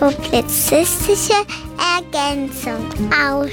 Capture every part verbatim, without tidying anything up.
Publizistische Ergänzung aus.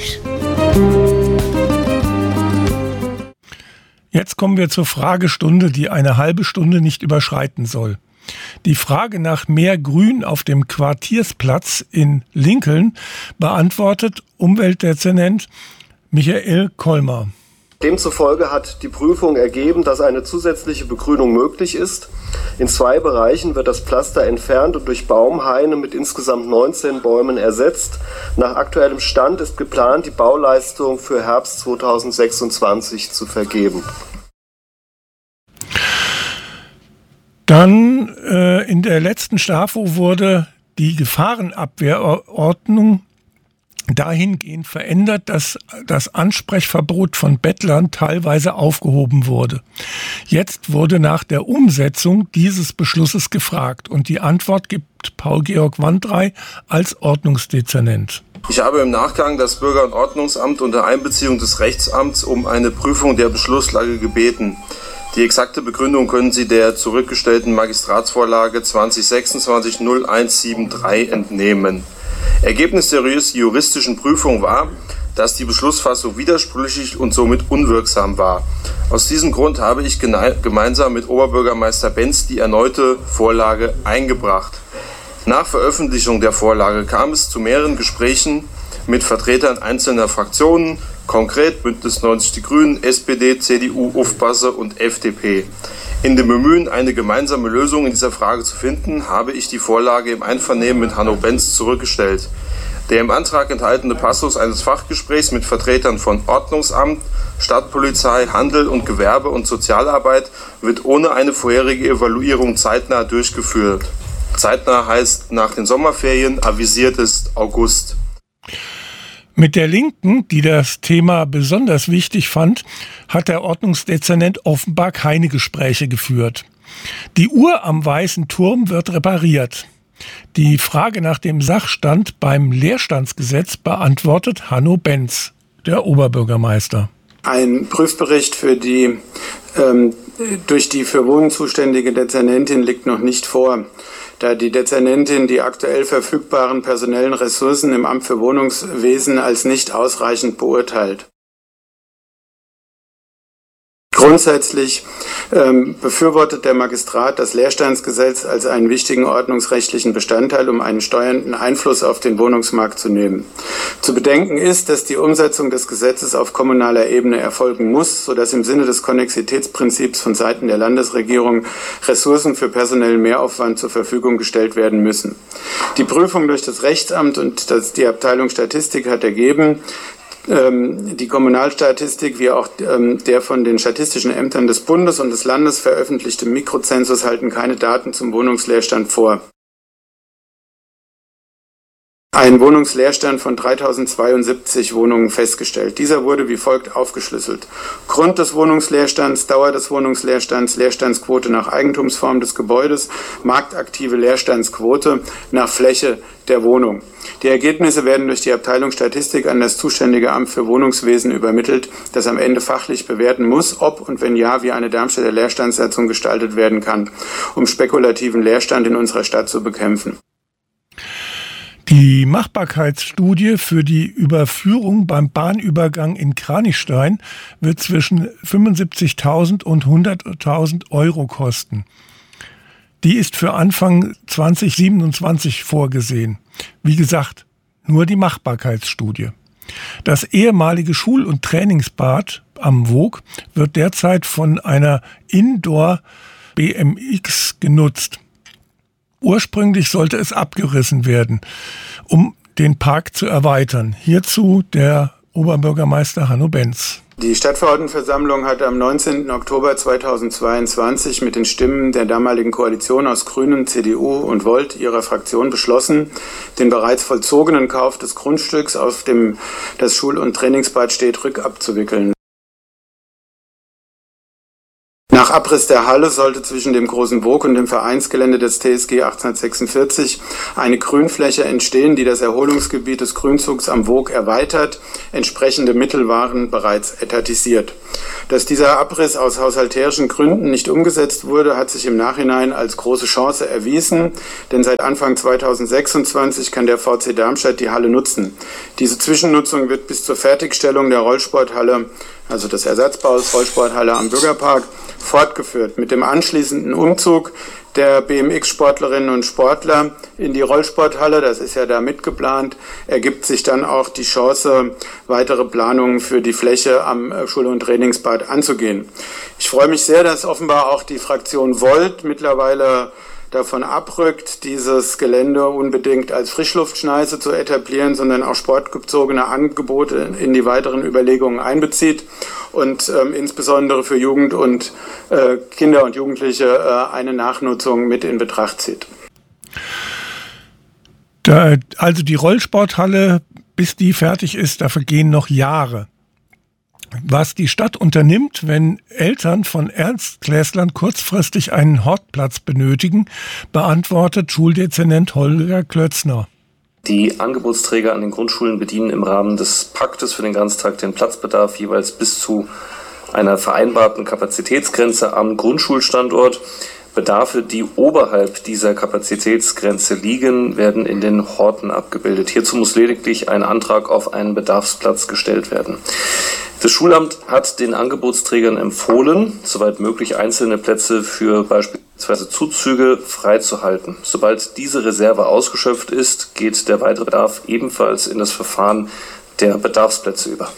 Jetzt kommen wir zur Fragestunde, die eine halbe Stunde nicht überschreiten soll. Die Frage nach mehr Grün auf dem Quartiersplatz in Lincoln beantwortet Umweltdezernent Michael Kolmer. Demzufolge hat die Prüfung ergeben, dass eine zusätzliche Begrünung möglich ist. In zwei Bereichen wird das Pflaster entfernt und durch Baumhaine mit insgesamt neunzehn Bäumen ersetzt. Nach aktuellem Stand ist geplant, die Bauleistung für Herbst zweitausendsechsundzwanzig zu vergeben. Dann äh, in der letzten STAFO wurde die Gefahrenabwehrordnung dahingehend verändert, dass das Ansprechverbot von Bettlern teilweise aufgehoben wurde. Jetzt wurde nach der Umsetzung dieses Beschlusses gefragt und die Antwort gibt Paul-Georg Wandrey als Ordnungsdezernent. Ich habe im Nachgang das Bürger- und Ordnungsamt unter Einbeziehung des Rechtsamts um eine Prüfung der Beschlusslage gebeten. Die exakte Begründung können Sie der zurückgestellten Magistratsvorlage zwanzig sechsundzwanzig null eins sieben drei entnehmen. Ergebnis der juristischen Prüfung war, dass die Beschlussfassung widersprüchlich und somit unwirksam war. Aus diesem Grund habe ich gemeinsam mit Oberbürgermeister Benz die erneute Vorlage eingebracht. Nach Veröffentlichung der Vorlage kam es zu mehreren Gesprächen mit Vertretern einzelner Fraktionen, konkret Bündnis neunzig Die Grünen, S P D, C D U, U F Passe und F D P. In dem Bemühen, eine gemeinsame Lösung in dieser Frage zu finden, habe ich die Vorlage im Einvernehmen mit Hanno Benz zurückgestellt. Der im Antrag enthaltene Passus eines Fachgesprächs mit Vertretern von Ordnungsamt, Stadtpolizei, Handel und Gewerbe und Sozialarbeit wird ohne eine vorherige Evaluierung zeitnah durchgeführt. Zeitnah heißt nach den Sommerferien, avisiert ist August. Mit der Linken, die das Thema besonders wichtig fand, hat der Ordnungsdezernent offenbar keine Gespräche geführt. Die Uhr am Weißen Turm wird repariert. Die Frage nach dem Sachstand beim Leerstandsgesetz beantwortet Hanno Benz, der Oberbürgermeister. Ein Prüfbericht für die ähm, durch die für Wohnen zuständige Dezernentin liegt noch nicht vor, da die Dezernentin die aktuell verfügbaren personellen Ressourcen im Amt für Wohnungswesen als nicht ausreichend beurteilt. Grundsätzlich ähm, befürwortet der Magistrat das Leerstandsgesetz als einen wichtigen ordnungsrechtlichen Bestandteil, um einen steuernden Einfluss auf den Wohnungsmarkt zu nehmen. Zu bedenken ist, dass die Umsetzung des Gesetzes auf kommunaler Ebene erfolgen muss, sodass im Sinne des Konnexitätsprinzips von Seiten der Landesregierung Ressourcen für personellen Mehraufwand zur Verfügung gestellt werden müssen. Die Prüfung durch das Rechtsamt und das, die Abteilung Statistik hat ergeben, die Kommunalstatistik wie auch der von den statistischen Ämtern des Bundes und des Landes veröffentlichte Mikrozensus halten keine Daten zum Wohnungsleerstand vor. Ein Wohnungsleerstand von dreitausendzweiundsiebzig Wohnungen festgestellt. Dieser wurde wie folgt aufgeschlüsselt. Grund des Wohnungsleerstands, Dauer des Wohnungsleerstands, Leerstandsquote nach Eigentumsform des Gebäudes, marktaktive Leerstandsquote nach Fläche der Wohnung. Die Ergebnisse werden durch die Abteilung Statistik an das zuständige Amt für Wohnungswesen übermittelt, das am Ende fachlich bewerten muss, ob und wenn ja, wie eine Darmstädter Leerstandssatzung gestaltet werden kann, um spekulativen Leerstand in unserer Stadt zu bekämpfen. Die Machbarkeitsstudie für die Überführung beim Bahnübergang in Kranichstein wird zwischen fünfundsiebzigtausend und hunderttausend Euro kosten. Die ist für Anfang zwanzig siebenundzwanzig vorgesehen. Wie gesagt, nur die Machbarkeitsstudie. Das ehemalige Schul- und Trainingsbad am Voog wird derzeit von einer Indoor-B M X genutzt. Ursprünglich sollte es abgerissen werden, um den Park zu erweitern. Hierzu der Oberbürgermeister Hanno Benz. Die Stadtverordnetenversammlung hat am neunzehnten Oktober zweitausendzweiundzwanzig mit den Stimmen der damaligen Koalition aus Grünen, C D U und Volt ihrer Fraktion beschlossen, den bereits vollzogenen Kauf des Grundstücks, auf dem das Schul- und Trainingsbad steht, rückabzuwickeln. Nach Nach Abriss der Halle sollte zwischen dem Großen Vogt und dem Vereinsgelände des T S G achtzehnhundertsechsundvierzig eine Grünfläche entstehen, die das Erholungsgebiet des Grünzugs am Vogt erweitert. Entsprechende Mittel waren bereits etatisiert. Dass dieser Abriss aus haushalterischen Gründen nicht umgesetzt wurde, hat sich im Nachhinein als große Chance erwiesen, denn seit Anfang zweitausendsechsundzwanzig kann der V C Darmstadt die Halle nutzen. Diese Zwischennutzung wird bis zur Fertigstellung der Rollsporthalle, also des Ersatzbaus Rollsporthalle am Bürgerpark, fortgeführt. Mit dem anschließenden Umzug der B M X-Sportlerinnen und Sportler in die Rollsporthalle, das ist ja da mitgeplant, ergibt sich dann auch die Chance, weitere Planungen für die Fläche am Schule- und Trainingsbad anzugehen. Ich freue mich sehr, dass offenbar auch die Fraktion Volt mittlerweile davon abrückt, dieses Gelände unbedingt als Frischluftschneise zu etablieren, sondern auch sportbezogene Angebote in die weiteren Überlegungen einbezieht und ähm, insbesondere für Jugend und äh, Kinder und Jugendliche äh, eine Nachnutzung mit in Betracht zieht. Da, also die Rollsporthalle, bis die fertig ist, da vergehen noch Jahre. Was die Stadt unternimmt, wenn Eltern von Erstklässlern kurzfristig einen Hortplatz benötigen, beantwortet Schuldezernent Holger Klötzner. Die Angebotsträger an den Grundschulen bedienen im Rahmen des Paktes für den Ganztag den Platzbedarf jeweils bis zu einer vereinbarten Kapazitätsgrenze am Grundschulstandort. Bedarfe, die oberhalb dieser Kapazitätsgrenze liegen, werden in den Horten abgebildet. Hierzu muss lediglich ein Antrag auf einen Bedarfsplatz gestellt werden. Das Schulamt hat den Angebotsträgern empfohlen, soweit möglich einzelne Plätze für beispielsweise Zuzüge freizuhalten. Sobald diese Reserve ausgeschöpft ist, geht der weitere Bedarf ebenfalls in das Verfahren der Bedarfsplätze über.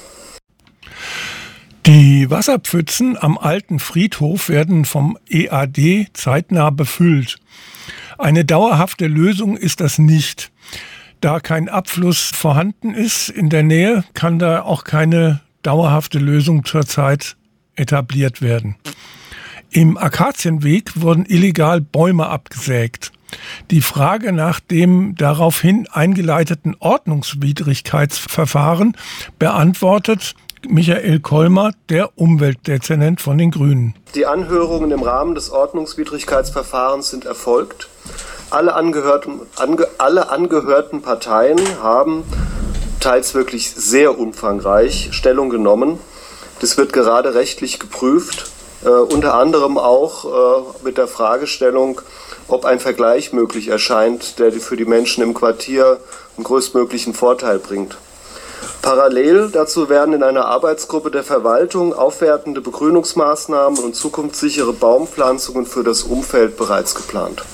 Die Wasserpfützen am alten Friedhof werden vom E A D zeitnah befüllt. Eine dauerhafte Lösung ist das nicht. Da kein Abfluss vorhanden ist in der Nähe, kann da auch keine dauerhafte Lösung zurzeit etabliert werden. Im Akazienweg wurden illegal Bäume abgesägt. Die Frage nach dem daraufhin eingeleiteten Ordnungswidrigkeitsverfahren beantwortet Michael Kolmer, der Umweltdezernent von den Grünen. Die Anhörungen im Rahmen des Ordnungswidrigkeitsverfahrens sind erfolgt. Alle angehörten, ange, alle angehörten Parteien haben teils wirklich sehr umfangreich Stellung genommen. Das wird gerade rechtlich geprüft, äh, unter anderem auch äh, mit der Fragestellung, ob ein Vergleich möglich erscheint, der für die Menschen im Quartier einen größtmöglichen Vorteil bringt. Parallel dazu werden in einer Arbeitsgruppe der Verwaltung aufwertende Begrünungsmaßnahmen und zukunftssichere Baumpflanzungen für das Umfeld bereits geplant.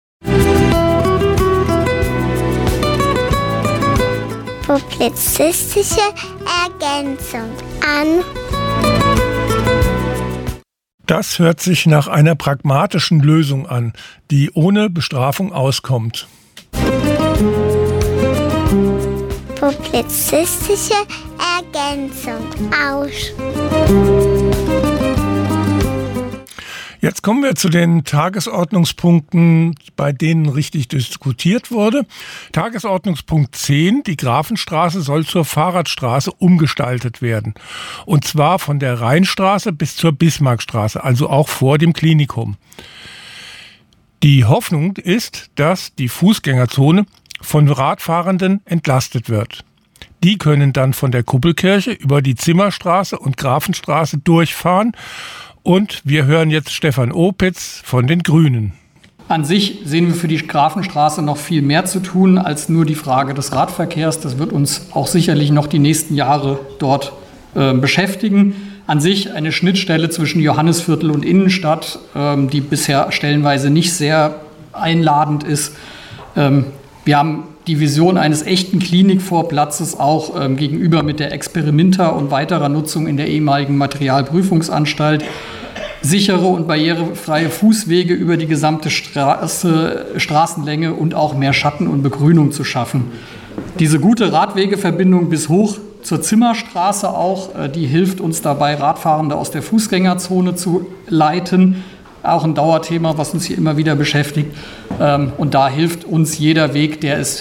Publizistische Ergänzung an. Das hört sich nach einer pragmatischen Lösung an, die ohne Bestrafung auskommt. Publizistische Ergänzung aus. Jetzt kommen wir zu den Tagesordnungspunkten, bei denen richtig diskutiert wurde. Tagesordnungspunkt zehn, die Grafenstraße soll zur Fahrradstraße umgestaltet werden. Und zwar von der Rheinstraße bis zur Bismarckstraße, also auch vor dem Klinikum. Die Hoffnung ist, dass die Fußgängerzone von Radfahrenden entlastet wird. Die können dann von der Kuppelkirche über die Zimmerstraße und Grafenstraße durchfahren. Und wir hören jetzt Stefan Opitz von den Grünen. An sich sehen wir für die Grafenstraße noch viel mehr zu tun als nur die Frage des Radverkehrs. Das wird uns auch sicherlich noch die nächsten Jahre dort äh, beschäftigen. An sich eine Schnittstelle zwischen Johannisviertel und Innenstadt, ähm, die bisher stellenweise nicht sehr einladend ist. Ähm, wir haben die Vision eines echten Klinikvorplatzes auch ähm, gegenüber mit der Experimenta und weiterer Nutzung in der ehemaligen Materialprüfungsanstalt. Sichere und barrierefreie Fußwege über die gesamte Straße, Straßenlänge und auch mehr Schatten und Begrünung zu schaffen. Diese gute Radwegeverbindung bis hoch zur Zimmerstraße auch, äh, die hilft uns dabei, Radfahrende aus der Fußgängerzone zu leiten. Auch ein Dauerthema, was uns hier immer wieder beschäftigt. Und da hilft uns jeder Weg, der es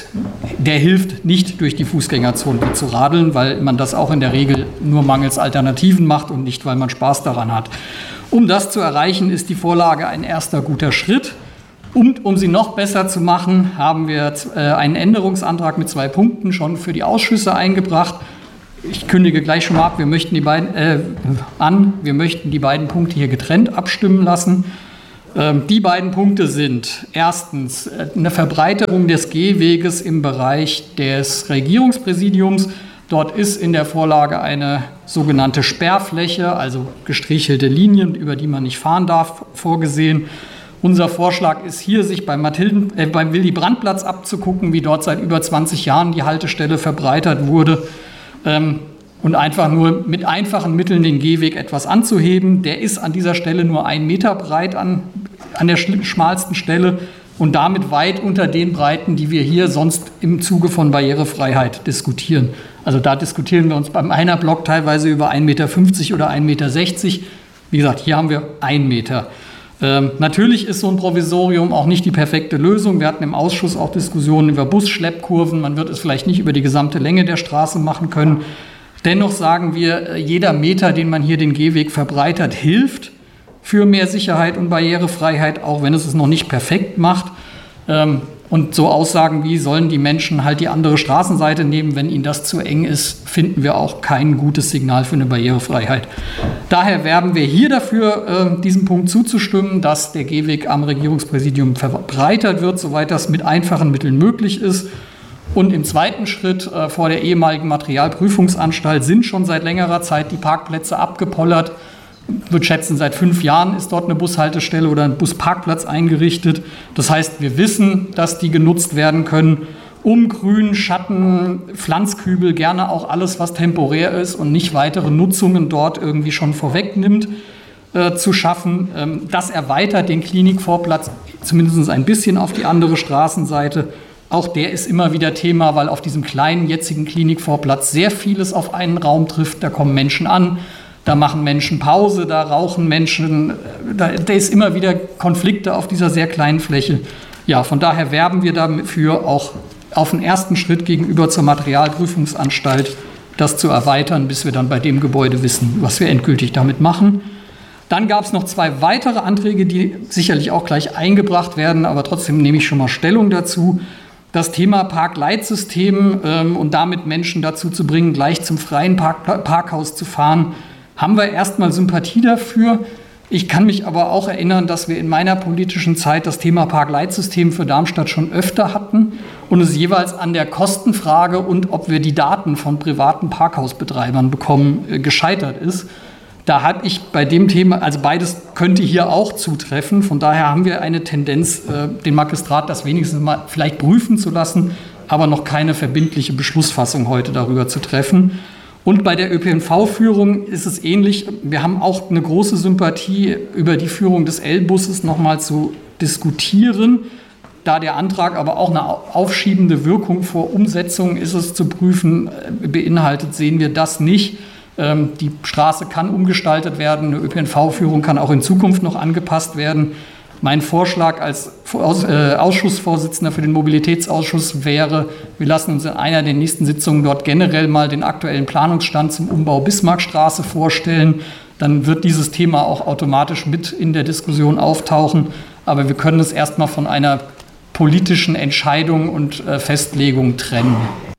der hilft nicht, durch die Fußgängerzone zu radeln, weil man das auch in der Regel nur mangels Alternativen macht und nicht, weil man Spaß daran hat. Um das zu erreichen, ist die Vorlage ein erster guter Schritt. Und um sie noch besser zu machen, haben wir äh, einen Änderungsantrag mit zwei Punkten schon für die Ausschüsse eingebracht. Ich kündige gleich schon mal ab, wir möchten die beiden, äh, an, wir möchten die beiden Punkte hier getrennt abstimmen lassen. Ähm, die beiden Punkte sind erstens eine Verbreiterung des Gehweges im Bereich des Regierungspräsidiums. Dort ist in der Vorlage eine sogenannte Sperrfläche, also gestrichelte Linien, über die man nicht fahren darf, vorgesehen. Unser Vorschlag ist hier, sich beim, Mathilden, äh, beim Willy-Brandt-Platz abzugucken, wie dort seit über zwanzig Jahren die Haltestelle verbreitert wurde, ähm, und einfach nur mit einfachen Mitteln den Gehweg etwas anzuheben. Der ist an dieser Stelle nur ein Meter breit an, an der schmalsten Stelle und damit weit unter den Breiten, die wir hier sonst im Zuge von Barrierefreiheit diskutieren. Also da diskutieren wir uns beim Einer-Block teilweise über ein Meter fünfzig oder ein Meter sechzig. Wie gesagt, hier haben wir ein Meter. Ähm, natürlich ist so ein Provisorium auch nicht die perfekte Lösung. Wir hatten im Ausschuss auch Diskussionen über Busschleppkurven. Man wird es vielleicht nicht über die gesamte Länge der Straße machen können. Dennoch sagen wir, jeder Meter, den man hier den Gehweg verbreitert, hilft für mehr Sicherheit und Barrierefreiheit, auch wenn es es noch nicht perfekt macht. Ähm, und so Aussagen wie, sollen die Menschen halt die andere Straßenseite nehmen, wenn ihnen das zu eng ist, finden wir auch kein gutes Signal für eine Barrierefreiheit. Daher werben wir hier dafür, äh, diesem Punkt zuzustimmen, dass der Gehweg am Regierungspräsidium verbreitert wird, soweit das mit einfachen Mitteln möglich ist. Und im zweiten Schritt äh, vor der ehemaligen Materialprüfungsanstalt sind schon seit längerer Zeit die Parkplätze abgepollert. Ich würde schätzen, seit fünf Jahren ist dort eine Bushaltestelle oder ein Busparkplatz eingerichtet. Das heißt, wir wissen, dass die genutzt werden können, um Grün, Schatten, Pflanzkübel, gerne auch alles, was temporär ist und nicht weitere Nutzungen dort irgendwie schon vorwegnimmt, äh, zu schaffen. Ähm, das erweitert den Klinikvorplatz zumindest ein bisschen auf die andere Straßenseite. Auch der ist immer wieder Thema, weil auf diesem kleinen jetzigen Klinikvorplatz sehr vieles auf einen Raum trifft. Da kommen Menschen an. Da machen Menschen Pause, da rauchen Menschen, da, da ist immer wieder Konflikte auf dieser sehr kleinen Fläche. Ja, von daher werben wir dafür auch auf den ersten Schritt gegenüber zur Materialprüfungsanstalt, das zu erweitern, bis wir dann bei dem Gebäude wissen, was wir endgültig damit machen. Dann gab es noch zwei weitere Anträge, die sicherlich auch gleich eingebracht werden, aber trotzdem nehme ich schon mal Stellung dazu. Das Thema Parkleitsystem ähm, und damit Menschen dazu zu bringen, gleich zum freien Park- Parkhaus zu fahren, haben wir erstmal Sympathie dafür. Ich kann mich aber auch erinnern, dass wir in meiner politischen Zeit das Thema Parkleitsystem für Darmstadt schon öfter hatten und es jeweils an der Kostenfrage und ob wir die Daten von privaten Parkhausbetreibern bekommen, äh, gescheitert ist. Da habe ich bei dem Thema, also beides könnte hier auch zutreffen. Von daher haben wir eine Tendenz, äh, den Magistrat das wenigstens mal vielleicht prüfen zu lassen, aber noch keine verbindliche Beschlussfassung heute darüber zu treffen. Und bei der Ö P N V-Führung ist es ähnlich. Wir haben auch eine große Sympathie, über die Führung des L-Busses noch mal zu diskutieren. Da der Antrag aber auch eine aufschiebende Wirkung vor Umsetzung ist es zu prüfen, beinhaltet, sehen wir das nicht. Die Straße kann umgestaltet werden, eine Ö P N V-Führung kann auch in Zukunft noch angepasst werden. Mein Vorschlag als Ausschussvorsitzender für den Mobilitätsausschuss wäre, wir lassen uns in einer der nächsten Sitzungen dort generell mal den aktuellen Planungsstand zum Umbau Bismarckstraße vorstellen. Dann wird dieses Thema auch automatisch mit in der Diskussion auftauchen. Aber wir können es erstmal von einer politischen Entscheidung und Festlegung trennen.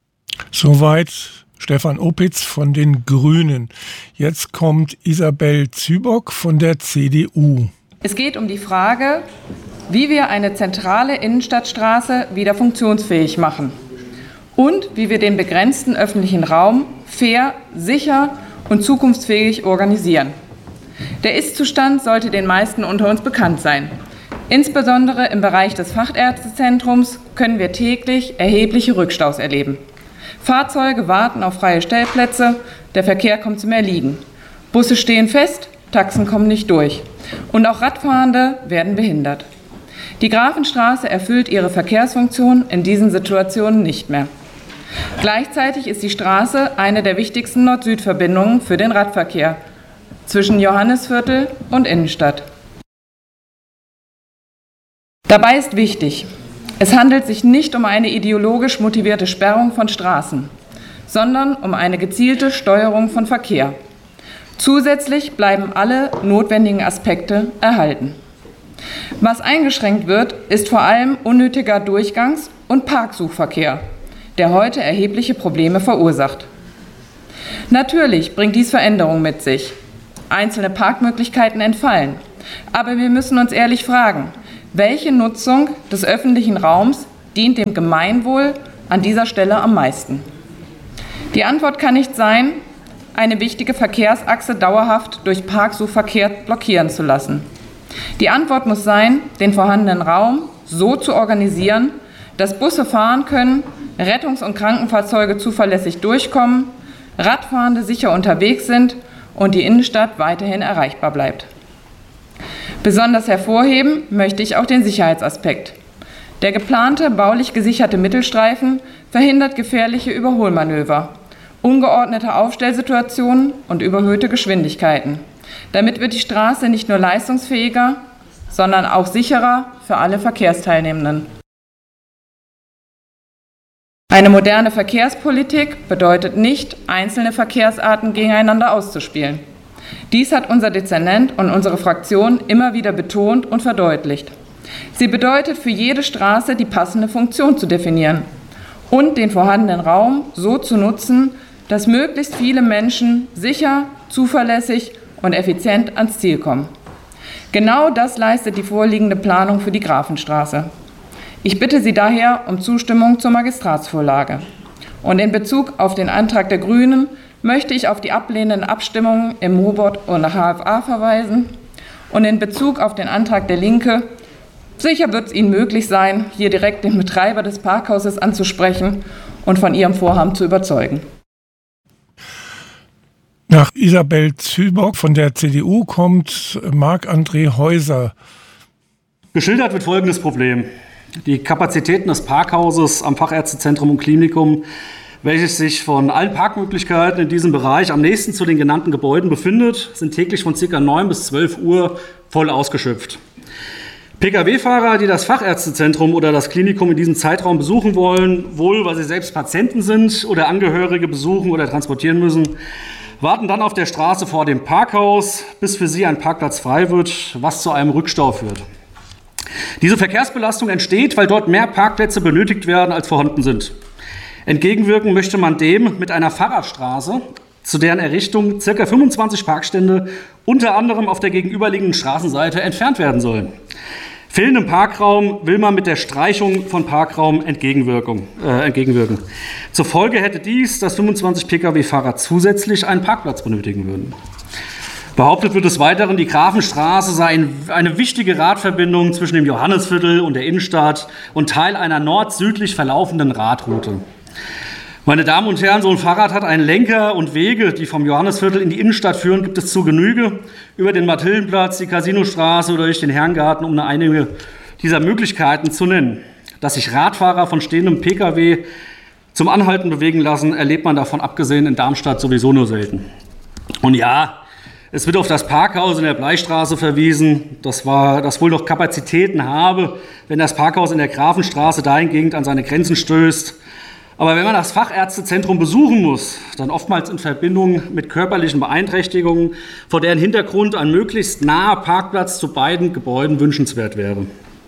Soweit Stefan Opitz von den Grünen. Jetzt kommt Isabel Zübock von der C D U. Es geht um die Frage, wie wir eine zentrale Innenstadtstraße wieder funktionsfähig machen und wie wir den begrenzten öffentlichen Raum fair, sicher und zukunftsfähig organisieren. Der Ist-Zustand sollte den meisten unter uns bekannt sein. Insbesondere im Bereich des Fachärztezentrums können wir täglich erhebliche Rückstaus erleben. Fahrzeuge warten auf freie Stellplätze, der Verkehr kommt zum Erliegen. Busse stehen fest, Taxen kommen nicht durch. Und auch Radfahrende werden behindert. Die Grafenstraße erfüllt ihre Verkehrsfunktion in diesen Situationen nicht mehr. Gleichzeitig ist die Straße eine der wichtigsten Nord-Süd-Verbindungen für den Radverkehr zwischen Johannisviertel und Innenstadt. Dabei ist wichtig, Es handelt sich nicht um eine ideologisch motivierte Sperrung von Straßen, sondern um eine gezielte Steuerung von Verkehr. Zusätzlich bleiben alle notwendigen Aspekte erhalten. Was eingeschränkt wird, ist vor allem unnötiger Durchgangs- und Parksuchverkehr, der heute erhebliche Probleme verursacht. Natürlich bringt dies Veränderungen mit sich. Einzelne Parkmöglichkeiten entfallen. Aber wir müssen uns ehrlich fragen, welche Nutzung des öffentlichen Raums dient dem Gemeinwohl an dieser Stelle am meisten? Die Antwort kann nicht sein, eine wichtige Verkehrsachse dauerhaft durch Parksuchverkehr blockieren zu lassen. Die Antwort muss sein, den vorhandenen Raum so zu organisieren, dass Busse fahren können, Rettungs- und Krankenfahrzeuge zuverlässig durchkommen, Radfahrende sicher unterwegs sind und die Innenstadt weiterhin erreichbar bleibt. Besonders hervorheben möchte ich auch den Sicherheitsaspekt. Der geplante, baulich gesicherte Mittelstreifen verhindert gefährliche Überholmanöver, ungeordnete Aufstellsituationen und überhöhte Geschwindigkeiten. Damit wird die Straße nicht nur leistungsfähiger, sondern auch sicherer für alle Verkehrsteilnehmenden. Eine moderne Verkehrspolitik bedeutet nicht, einzelne Verkehrsarten gegeneinander auszuspielen. Dies hat unser Dezernent und unsere Fraktion immer wieder betont und verdeutlicht. Sie bedeutet, für jede Straße die passende Funktion zu definieren und den vorhandenen Raum so zu nutzen, dass möglichst viele Menschen sicher, zuverlässig und effizient ans Ziel kommen. Genau das leistet die vorliegende Planung für die Grafenstraße. Ich bitte Sie daher um Zustimmung zur Magistratsvorlage. Und in Bezug auf den Antrag der Grünen möchte ich auf die ablehnenden Abstimmungen im MoBot und H F A verweisen. Und in Bezug auf den Antrag der Linke, sicher wird es Ihnen möglich sein, hier direkt den Betreiber des Parkhauses anzusprechen und von Ihrem Vorhaben zu überzeugen. Nach Isabel Zübock von der C D U kommt Marc-André Häuser. Geschildert wird folgendes Problem. Die Kapazitäten des Parkhauses am Fachärztezentrum und Klinikum, welches sich von allen Parkmöglichkeiten in diesem Bereich am nächsten zu den genannten Gebäuden befindet, sind täglich von ca. neun bis zwölf Uhr voll ausgeschöpft. Pkw-Fahrer, die das Fachärztezentrum oder das Klinikum in diesem Zeitraum besuchen wollen, wohl weil sie selbst Patienten sind oder Angehörige besuchen oder transportieren müssen, warten dann auf der Straße vor dem Parkhaus, bis für sie ein Parkplatz frei wird, was zu einem Rückstau führt. Diese Verkehrsbelastung entsteht, weil dort mehr Parkplätze benötigt werden, als vorhanden sind. Entgegenwirken möchte man dem mit einer Fahrradstraße, zu deren Errichtung ca. fünfundzwanzig Parkstände unter anderem auf der gegenüberliegenden Straßenseite entfernt werden sollen. Fehlendem Parkraum will man mit der Streichung von Parkraum entgegenwirken. Äh, entgegenwirken. Zur Folge hätte dies, dass fünfundzwanzig Pkw-Fahrer zusätzlich einen Parkplatz benötigen würden. Behauptet wird des Weiteren, die Grafenstraße sei eine wichtige Radverbindung zwischen dem Johannisviertel und der Innenstadt und Teil einer nord-südlich verlaufenden Radroute. Meine Damen und Herren, so ein Fahrrad hat einen Lenker und Wege, die vom Johannisviertel in die Innenstadt führen, gibt es zur Genüge. Über den Mathildenplatz, die Casinostraße oder durch den Herrengarten, um nur einige dieser Möglichkeiten zu nennen. Dass sich Radfahrer von stehendem Pkw zum Anhalten bewegen lassen, erlebt man davon abgesehen in Darmstadt sowieso nur selten. Und ja, es wird auf das Parkhaus in der Bleistraße verwiesen, das, war, das wohl noch Kapazitäten habe, wenn das Parkhaus in der Grafenstraße dahingehend an seine Grenzen stößt. Aber wenn man das Fachärztezentrum besuchen muss, dann oftmals in Verbindung mit körperlichen Beeinträchtigungen, vor deren Hintergrund ein möglichst naher Parkplatz zu beiden Gebäuden wünschenswert wäre.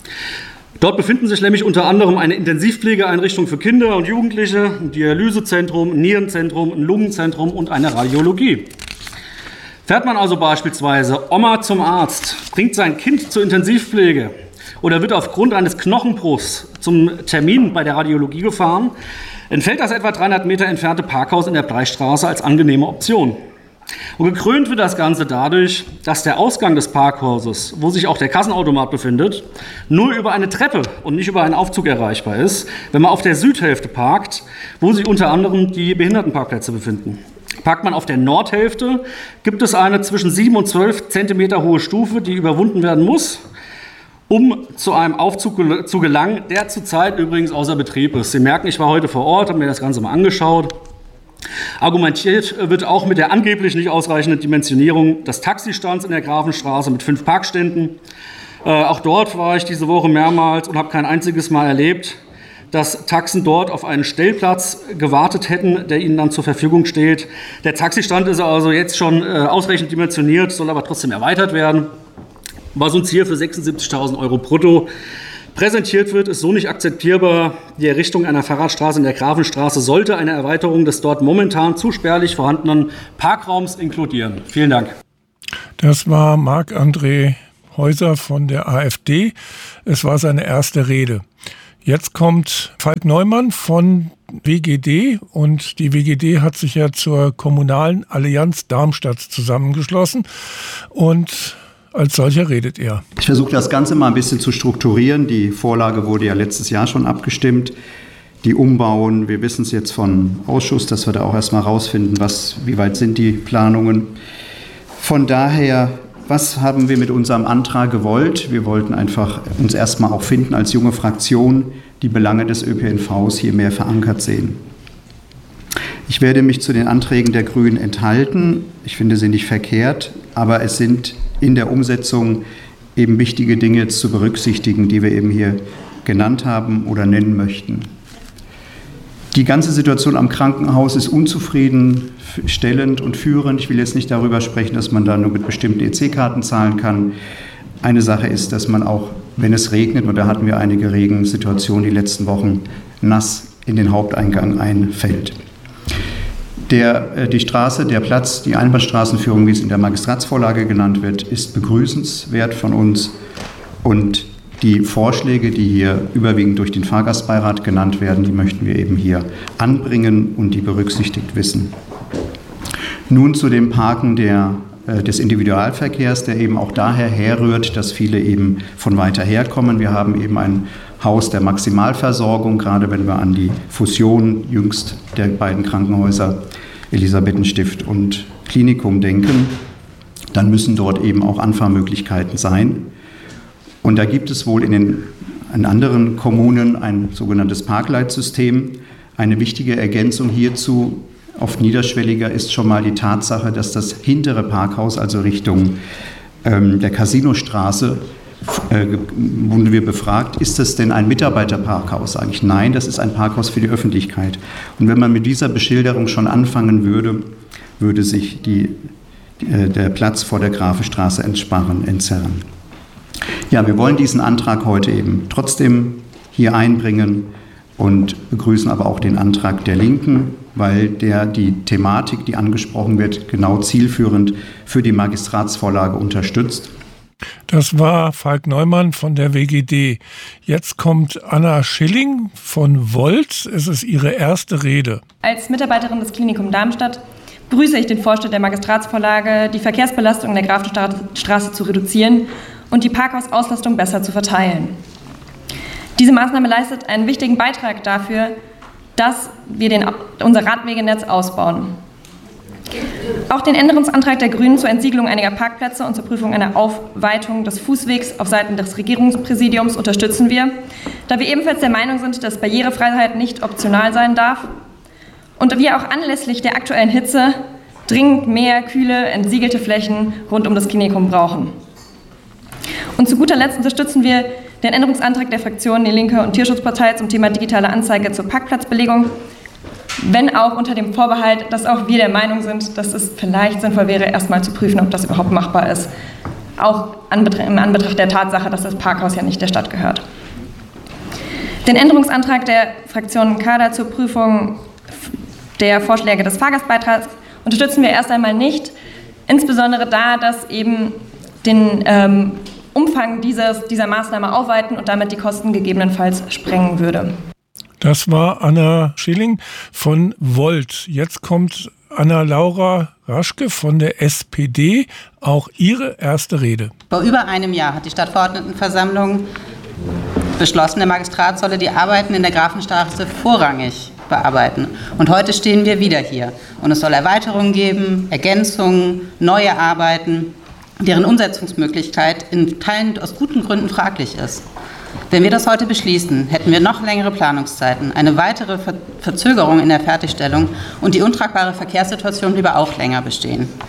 Dort befinden sich nämlich unter anderem eine Intensivpflegeeinrichtung für Kinder und Jugendliche, ein Dialysezentrum, ein Nierenzentrum, ein Lungenzentrum und eine Radiologie. Fährt man also beispielsweise Oma zum Arzt, bringt sein Kind zur Intensivpflege oder wird aufgrund eines Knochenbruchs zum Termin bei der Radiologie gefahren, entfällt das etwa dreihundert Meter entfernte Parkhaus in der Bleichstraße als angenehme Option. Und gekrönt wird das Ganze dadurch, dass der Ausgang des Parkhauses, wo sich auch der Kassenautomat befindet, nur über eine Treppe und nicht über einen Aufzug erreichbar ist, wenn man auf der Südhälfte parkt, wo sich unter anderem die Behindertenparkplätze befinden. Parkt man auf der Nordhälfte, gibt es eine zwischen sieben und zwölf Zentimeter hohe Stufe, die überwunden werden muss, um zu einem Aufzug zu gelangen, der zurzeit übrigens außer Betrieb ist. Sie merken, ich war heute vor Ort, habe mir das Ganze mal angeschaut. Argumentiert wird auch mit der angeblich nicht ausreichenden Dimensionierung des Taxistands in der Grafenstraße mit fünf Parkständen. Äh, auch dort war ich diese Woche mehrmals und habe kein einziges Mal erlebt, dass Taxen dort auf einen Stellplatz gewartet hätten, der ihnen dann zur Verfügung steht. Der Taxistand ist also jetzt schon äh, ausreichend dimensioniert, soll aber trotzdem erweitert werden. Was uns hier für sechsundsiebzigtausend Euro brutto präsentiert wird, ist so nicht akzeptierbar. Die Errichtung einer Fahrradstraße in der Grafenstraße sollte eine Erweiterung des dort momentan zu spärlich vorhandenen Parkraums inkludieren. Vielen Dank. Das war Marc-André Häuser von der AfD. Es war seine erste Rede. Jetzt kommt Falk Neumann von W G D und die W G D hat sich ja zur Kommunalen Allianz Darmstadt zusammengeschlossen und als solcher redet er. Ich versuche das Ganze mal ein bisschen zu strukturieren. Die Vorlage wurde ja letztes Jahr schon abgestimmt. Die umbauen, wir wissen es jetzt von Ausschuss, dass wir da auch erstmal rausfinden, was, wie weit sind die Planungen. Von daher, was haben wir mit unserem Antrag gewollt? Wir wollten einfach uns erstmal auch finden als junge Fraktion, die Belange des Ö P N Vs hier mehr verankert sehen. Ich werde mich zu den Anträgen der Grünen enthalten. Ich finde sie nicht verkehrt, aber es sind in der Umsetzung eben wichtige Dinge zu berücksichtigen, die wir eben hier genannt haben oder nennen möchten. Die ganze Situation am Krankenhaus ist unzufriedenstellend und führend. Ich will jetzt nicht darüber sprechen, dass man da nur mit bestimmten E C-Karten zahlen kann. Eine Sache ist, dass man auch, wenn es regnet, und da hatten wir einige Regensituationen die letzten Wochen, nass in den Haupteingang einfällt. Der, die Straße, der Platz, die Einbahnstraßenführung, wie es in der Magistratsvorlage genannt wird, ist begrüßenswert von uns. Und die Vorschläge, die hier überwiegend durch den Fahrgastbeirat genannt werden, die möchten wir eben hier anbringen und die berücksichtigt wissen. Nun zu dem Parken der, äh, des Individualverkehrs, der eben auch daher herrührt, dass viele eben von weiter her kommen. Wir haben eben ein Haus der Maximalversorgung, gerade wenn wir an die Fusion jüngst der beiden Krankenhäuser Elisabethenstift und Klinikum denken, dann müssen dort eben auch Anfahrmöglichkeiten sein. Und da gibt es wohl in den in anderen Kommunen ein sogenanntes Parkleitsystem. Eine wichtige Ergänzung hierzu, oft niederschwelliger, ist schon mal die Tatsache, dass das hintere Parkhaus, also Richtung ähm, der Casinostraße, äh, wurden wir befragt, ist das denn ein Mitarbeiterparkhaus? Sage ich, nein, das ist ein Parkhaus für die Öffentlichkeit. Und wenn man mit dieser Beschilderung schon anfangen würde, würde sich die, äh, der Platz vor der Grafenstraße entsparen, entzerren. Ja, wir wollen diesen Antrag heute eben trotzdem hier einbringen und begrüßen aber auch den Antrag der Linken, weil der die Thematik, die angesprochen wird, genau zielführend für die Magistratsvorlage unterstützt. Das war Falk Neumann von der W G D. Jetzt kommt Anna Schilling von Volt. Es ist ihre erste Rede. Als Mitarbeiterin des Klinikum Darmstadt begrüße ich den Vorschlag der Magistratsvorlage, die Verkehrsbelastung in der Grafenstraße zu reduzieren und die Parkhausauslastung besser zu verteilen. Diese Maßnahme leistet einen wichtigen Beitrag dafür, dass wir den, unser Radwegenetz ausbauen. Auch den Änderungsantrag der Grünen zur Entsiegelung einiger Parkplätze und zur Prüfung einer Aufweitung des Fußwegs auf Seiten des Regierungspräsidiums unterstützen wir, da wir ebenfalls der Meinung sind, dass Barrierefreiheit nicht optional sein darf und wir auch anlässlich der aktuellen Hitze dringend mehr kühle, entsiegelte Flächen rund um das Klinikum brauchen. Und zu guter Letzt unterstützen wir den Änderungsantrag der Fraktionen Die Linke und Tierschutzpartei zum Thema digitale Anzeige zur Parkplatzbelegung, wenn auch unter dem Vorbehalt, dass auch wir der Meinung sind, dass es vielleicht sinnvoll wäre, erstmal zu prüfen, ob das überhaupt machbar ist, auch im Anbetracht der Tatsache, dass das Parkhaus ja nicht der Stadt gehört. Den Änderungsantrag der Fraktion Kader zur Prüfung der Vorschläge des Fahrgastbeitrags unterstützen wir erst einmal nicht, insbesondere da, dass eben den ähm, Umfang dieses, dieser Maßnahme aufweiten und damit die Kosten gegebenenfalls sprengen würde. Das war Anna Schilling von Volt. Jetzt kommt Anna-Laura Raschke von der S P D, auch ihre erste Rede. Vor über einem Jahr hat die Stadtverordnetenversammlung beschlossen, der Magistrat solle die Arbeiten in der Grafenstraße vorrangig bearbeiten. Und heute stehen wir wieder hier. Und es soll Erweiterungen geben, Ergänzungen, neue Arbeiten, deren Umsetzungsmöglichkeit in Teilen aus guten Gründen fraglich ist. Wenn wir das heute beschließen, hätten wir noch längere Planungszeiten, eine weitere Ver- Verzögerung in der Fertigstellung und die untragbare Verkehrssituation bliebe auch länger bestehen.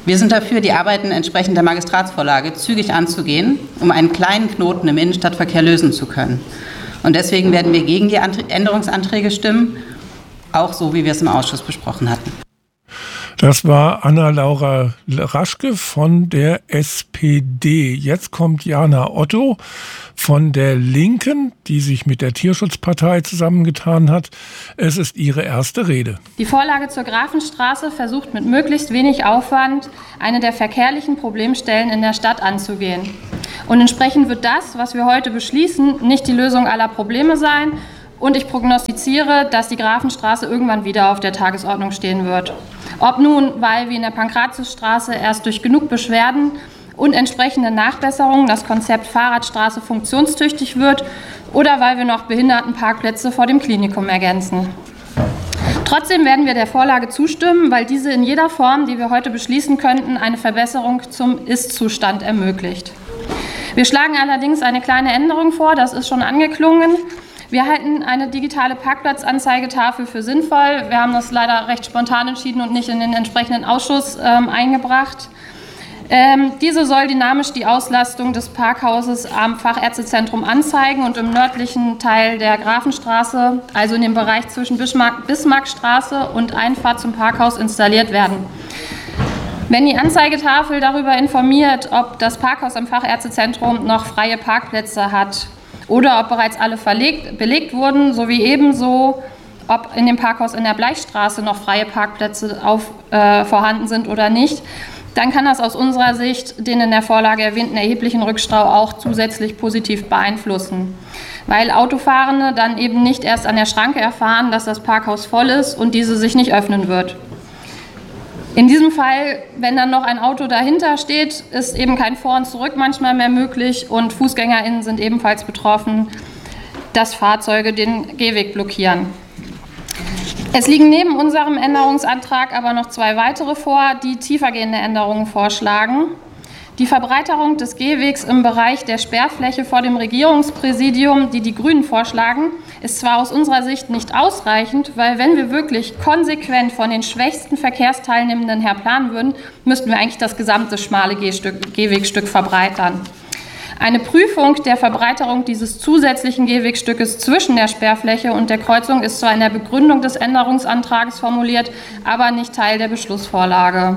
Wir sind dafür, die Arbeiten entsprechend der Magistratsvorlage zügig anzugehen, um einen kleinen Knoten im Innenstadtverkehr lösen zu können. Und deswegen werden wir gegen die Änderungsanträge stimmen, auch so, wie wir es im Ausschuss besprochen hatten. Das war Anna-Laura Raschke von der S P D. Jetzt kommt Jana Otto von der Linken, die sich mit der Tierschutzpartei zusammengetan hat. Es ist ihre erste Rede. Die Vorlage zur Grafenstraße versucht mit möglichst wenig Aufwand, eine der verkehrlichen Problemstellen in der Stadt anzugehen. Und entsprechend wird das, was wir heute beschließen, nicht die Lösung aller Probleme sein. Und ich prognostiziere, dass die Grafenstraße irgendwann wieder auf der Tagesordnung stehen wird. Ob nun, weil wie in der Pankratiusstraße erst durch genug Beschwerden und entsprechende Nachbesserungen das Konzept Fahrradstraße funktionstüchtig wird oder weil wir noch Behindertenparkplätze vor dem Klinikum ergänzen. Trotzdem werden wir der Vorlage zustimmen, weil diese in jeder Form, die wir heute beschließen könnten, eine Verbesserung zum Ist-Zustand ermöglicht. Wir schlagen allerdings eine kleine Änderung vor, das ist schon angeklungen. Wir halten eine digitale Parkplatzanzeigetafel für sinnvoll. Wir haben das leider recht spontan entschieden und nicht in den entsprechenden Ausschuss ähm, eingebracht. Ähm, diese soll dynamisch die Auslastung des Parkhauses am Fachärztezentrum anzeigen und im nördlichen Teil der Grafenstraße, also in dem Bereich zwischen Bismarck, Bismarckstraße und Einfahrt zum Parkhaus, installiert werden. Wenn die Anzeigetafel darüber informiert, ob das Parkhaus am Fachärztezentrum noch freie Parkplätze hat, oder ob bereits alle verlegt, belegt wurden, sowie ebenso, ob in dem Parkhaus in der Bleichstraße noch freie Parkplätze auf, äh, vorhanden sind oder nicht, dann kann das aus unserer Sicht den in der Vorlage erwähnten erheblichen Rückstau auch zusätzlich positiv beeinflussen, weil Autofahrende dann eben nicht erst an der Schranke erfahren, dass das Parkhaus voll ist und diese sich nicht öffnen wird. In diesem Fall, wenn dann noch ein Auto dahinter steht, ist eben kein Vor- und Zurück manchmal mehr möglich und FußgängerInnen sind ebenfalls betroffen, dass Fahrzeuge den Gehweg blockieren. Es liegen neben unserem Änderungsantrag aber noch zwei weitere vor, die tiefergehende Änderungen vorschlagen. Die Verbreiterung des Gehwegs im Bereich der Sperrfläche vor dem Regierungspräsidium, die die Grünen vorschlagen, ist zwar aus unserer Sicht nicht ausreichend, weil wenn wir wirklich konsequent von den schwächsten Verkehrsteilnehmenden her planen würden, müssten wir eigentlich das gesamte schmale Gehstück, Gehwegstück verbreitern. Eine Prüfung der Verbreiterung dieses zusätzlichen Gehwegstückes zwischen der Sperrfläche und der Kreuzung ist zwar in der Begründung des Änderungsantrags formuliert, aber nicht Teil der Beschlussvorlage.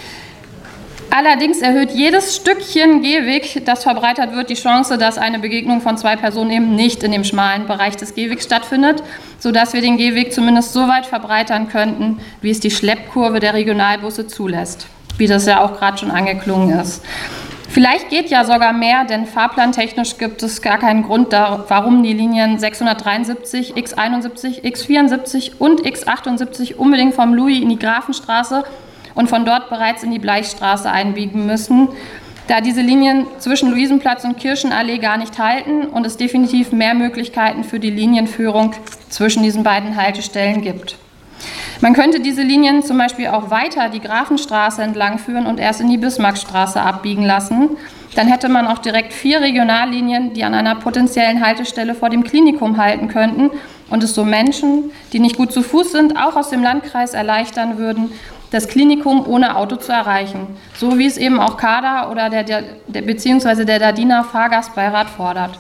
Allerdings erhöht jedes Stückchen Gehweg, das verbreitert wird, die Chance, dass eine Begegnung von zwei Personen eben nicht in dem schmalen Bereich des Gehwegs stattfindet, sodass wir den Gehweg zumindest so weit verbreitern könnten, wie es die Schleppkurve der Regionalbusse zulässt, wie das ja auch gerade schon angeklungen ist. Vielleicht geht ja sogar mehr, denn fahrplantechnisch gibt es gar keinen Grund, warum die Linien sechshundertdreiundsiebzig, X einundsiebzig, X vierundsiebzig und X achtundsiebzig unbedingt vom Louis in die Grafenstraße und von dort bereits in die Bleichstraße einbiegen müssen, da diese Linien zwischen Luisenplatz und Kirchenallee gar nicht halten und es definitiv mehr Möglichkeiten für die Linienführung zwischen diesen beiden Haltestellen gibt. Man könnte diese Linien zum Beispiel auch weiter die Grafenstraße entlang führen und erst in die Bismarckstraße abbiegen lassen. Dann hätte man auch direkt vier Regionallinien, die an einer potenziellen Haltestelle vor dem Klinikum halten könnten und es so Menschen, die nicht gut zu Fuß sind, auch aus dem Landkreis erleichtern würden, das Klinikum ohne Auto zu erreichen, so wie es eben auch Kader oder der, der, der bzw. der Dardiner Fahrgastbeirat fordert.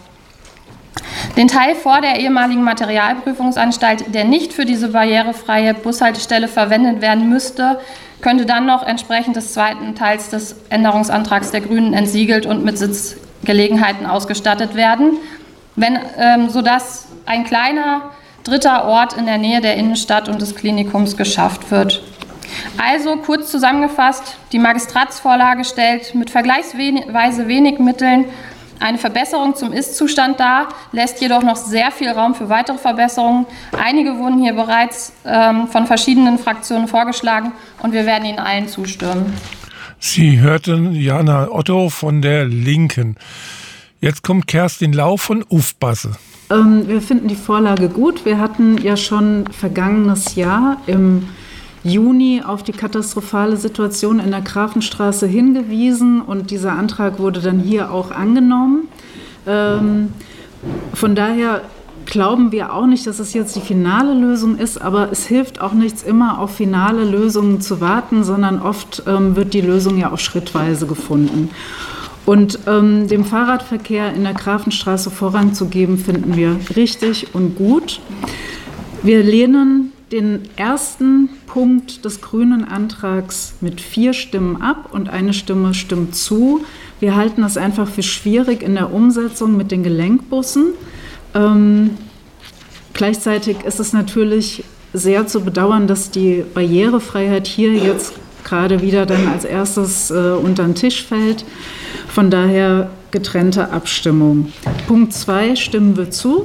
Den Teil vor der ehemaligen Materialprüfungsanstalt, der nicht für diese barrierefreie Bushaltestelle verwendet werden müsste, könnte dann noch entsprechend des zweiten Teils des Änderungsantrags der Grünen entsiegelt und mit Sitzgelegenheiten ausgestattet werden, wenn, ähm, sodass ein kleiner dritter Ort in der Nähe der Innenstadt und des Klinikums geschafft wird. Also kurz zusammengefasst, die Magistratsvorlage stellt mit vergleichsweise wenig Mitteln eine Verbesserung zum Ist-Zustand dar, lässt jedoch noch sehr viel Raum für weitere Verbesserungen. Einige wurden hier bereits ähm, von verschiedenen Fraktionen vorgeschlagen und wir werden Ihnen allen zustimmen. Sie hörten Jana Otto von der Linken. Jetzt kommt Kerstin Lau von Ufbasse. Ähm, wir finden die Vorlage gut. Wir hatten ja schon vergangenes Jahr im Juni auf die katastrophale Situation in der Grafenstraße hingewiesen und dieser Antrag wurde dann hier auch angenommen. Ähm, von daher glauben wir auch nicht, dass es jetzt die finale Lösung ist, aber es hilft auch nichts, immer auf finale Lösungen zu warten, sondern oft ähm, wird die Lösung ja auch schrittweise gefunden. Und ähm, dem Fahrradverkehr in der Grafenstraße Vorrang zu geben, finden wir richtig und gut. Wir lehnen den ersten Punkt des grünen Antrags mit vier Stimmen ab und eine Stimme stimmt zu. Wir halten es einfach für schwierig in der Umsetzung mit den Gelenkbussen. Ähm, gleichzeitig ist es natürlich sehr zu bedauern, dass die Barrierefreiheit hier jetzt gerade wieder dann als erstes äh, unter den Tisch fällt. Von daher getrennte Abstimmung. Punkt zwei stimmen wir zu.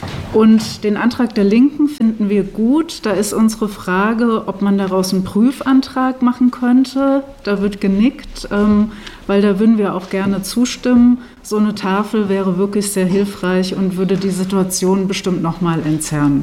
Und den Antrag der Linken finden wir gut. Da ist unsere Frage, ob man daraus einen Prüfantrag machen könnte. Da wird genickt, ähm, weil da würden wir auch gerne zustimmen. So eine Tafel wäre wirklich sehr hilfreich und würde die Situation bestimmt noch mal entzerren.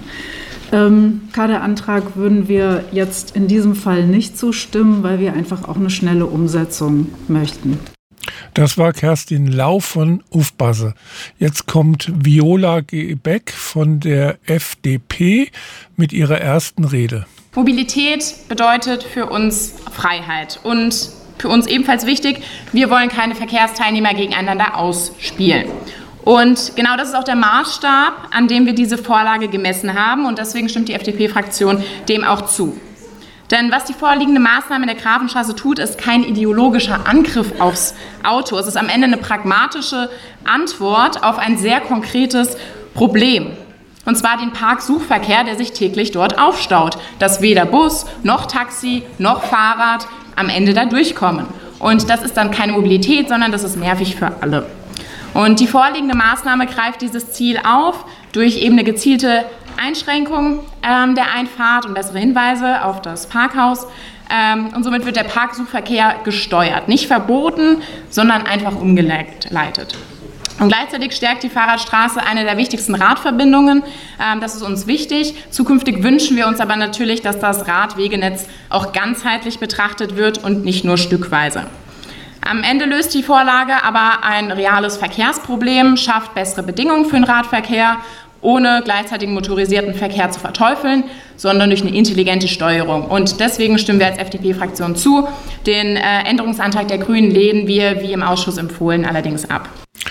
Ähm, Kaderantrag würden wir jetzt in diesem Fall nicht zustimmen, weil wir einfach auch eine schnelle Umsetzung möchten. Das war Kerstin Lau von Ufbasse. Jetzt kommt Viola Gebeck von der F D P mit ihrer ersten Rede. Mobilität bedeutet für uns Freiheit und für uns ebenfalls wichtig, wir wollen keine Verkehrsteilnehmer gegeneinander ausspielen. Und genau das ist auch der Maßstab, an dem wir diese Vorlage gemessen haben und deswegen stimmt die F D P-Fraktion dem auch zu. Denn was die vorliegende Maßnahme in der Grafenstraße tut, ist kein ideologischer Angriff aufs Auto. Es ist am Ende eine pragmatische Antwort auf ein sehr konkretes Problem. Und zwar den Parksuchverkehr, der sich täglich dort aufstaut, dass weder Bus noch Taxi noch Fahrrad am Ende da durchkommen. Und das ist dann keine Mobilität, sondern das ist nervig für alle. Und die vorliegende Maßnahme greift dieses Ziel auf durch eben eine gezielte Einschränkung ähm, der Einfahrt und bessere Hinweise auf das Parkhaus. Ähm, und somit wird der Parksuchverkehr gesteuert. Nicht verboten, sondern einfach umgeleitet. Und gleichzeitig stärkt die Fahrradstraße eine der wichtigsten Radverbindungen. Ähm, das ist uns wichtig. Zukünftig wünschen wir uns aber natürlich, dass das Radwegenetz auch ganzheitlich betrachtet wird und nicht nur stückweise. Am Ende löst die Vorlage aber ein reales Verkehrsproblem, schafft bessere Bedingungen für den Radverkehr, ohne gleichzeitig motorisierten Verkehr zu verteufeln, sondern durch eine intelligente Steuerung. Und deswegen stimmen wir als F D P-Fraktion zu. Den äh, Änderungsantrag der Grünen lehnen wir, wie im Ausschuss empfohlen, allerdings ab.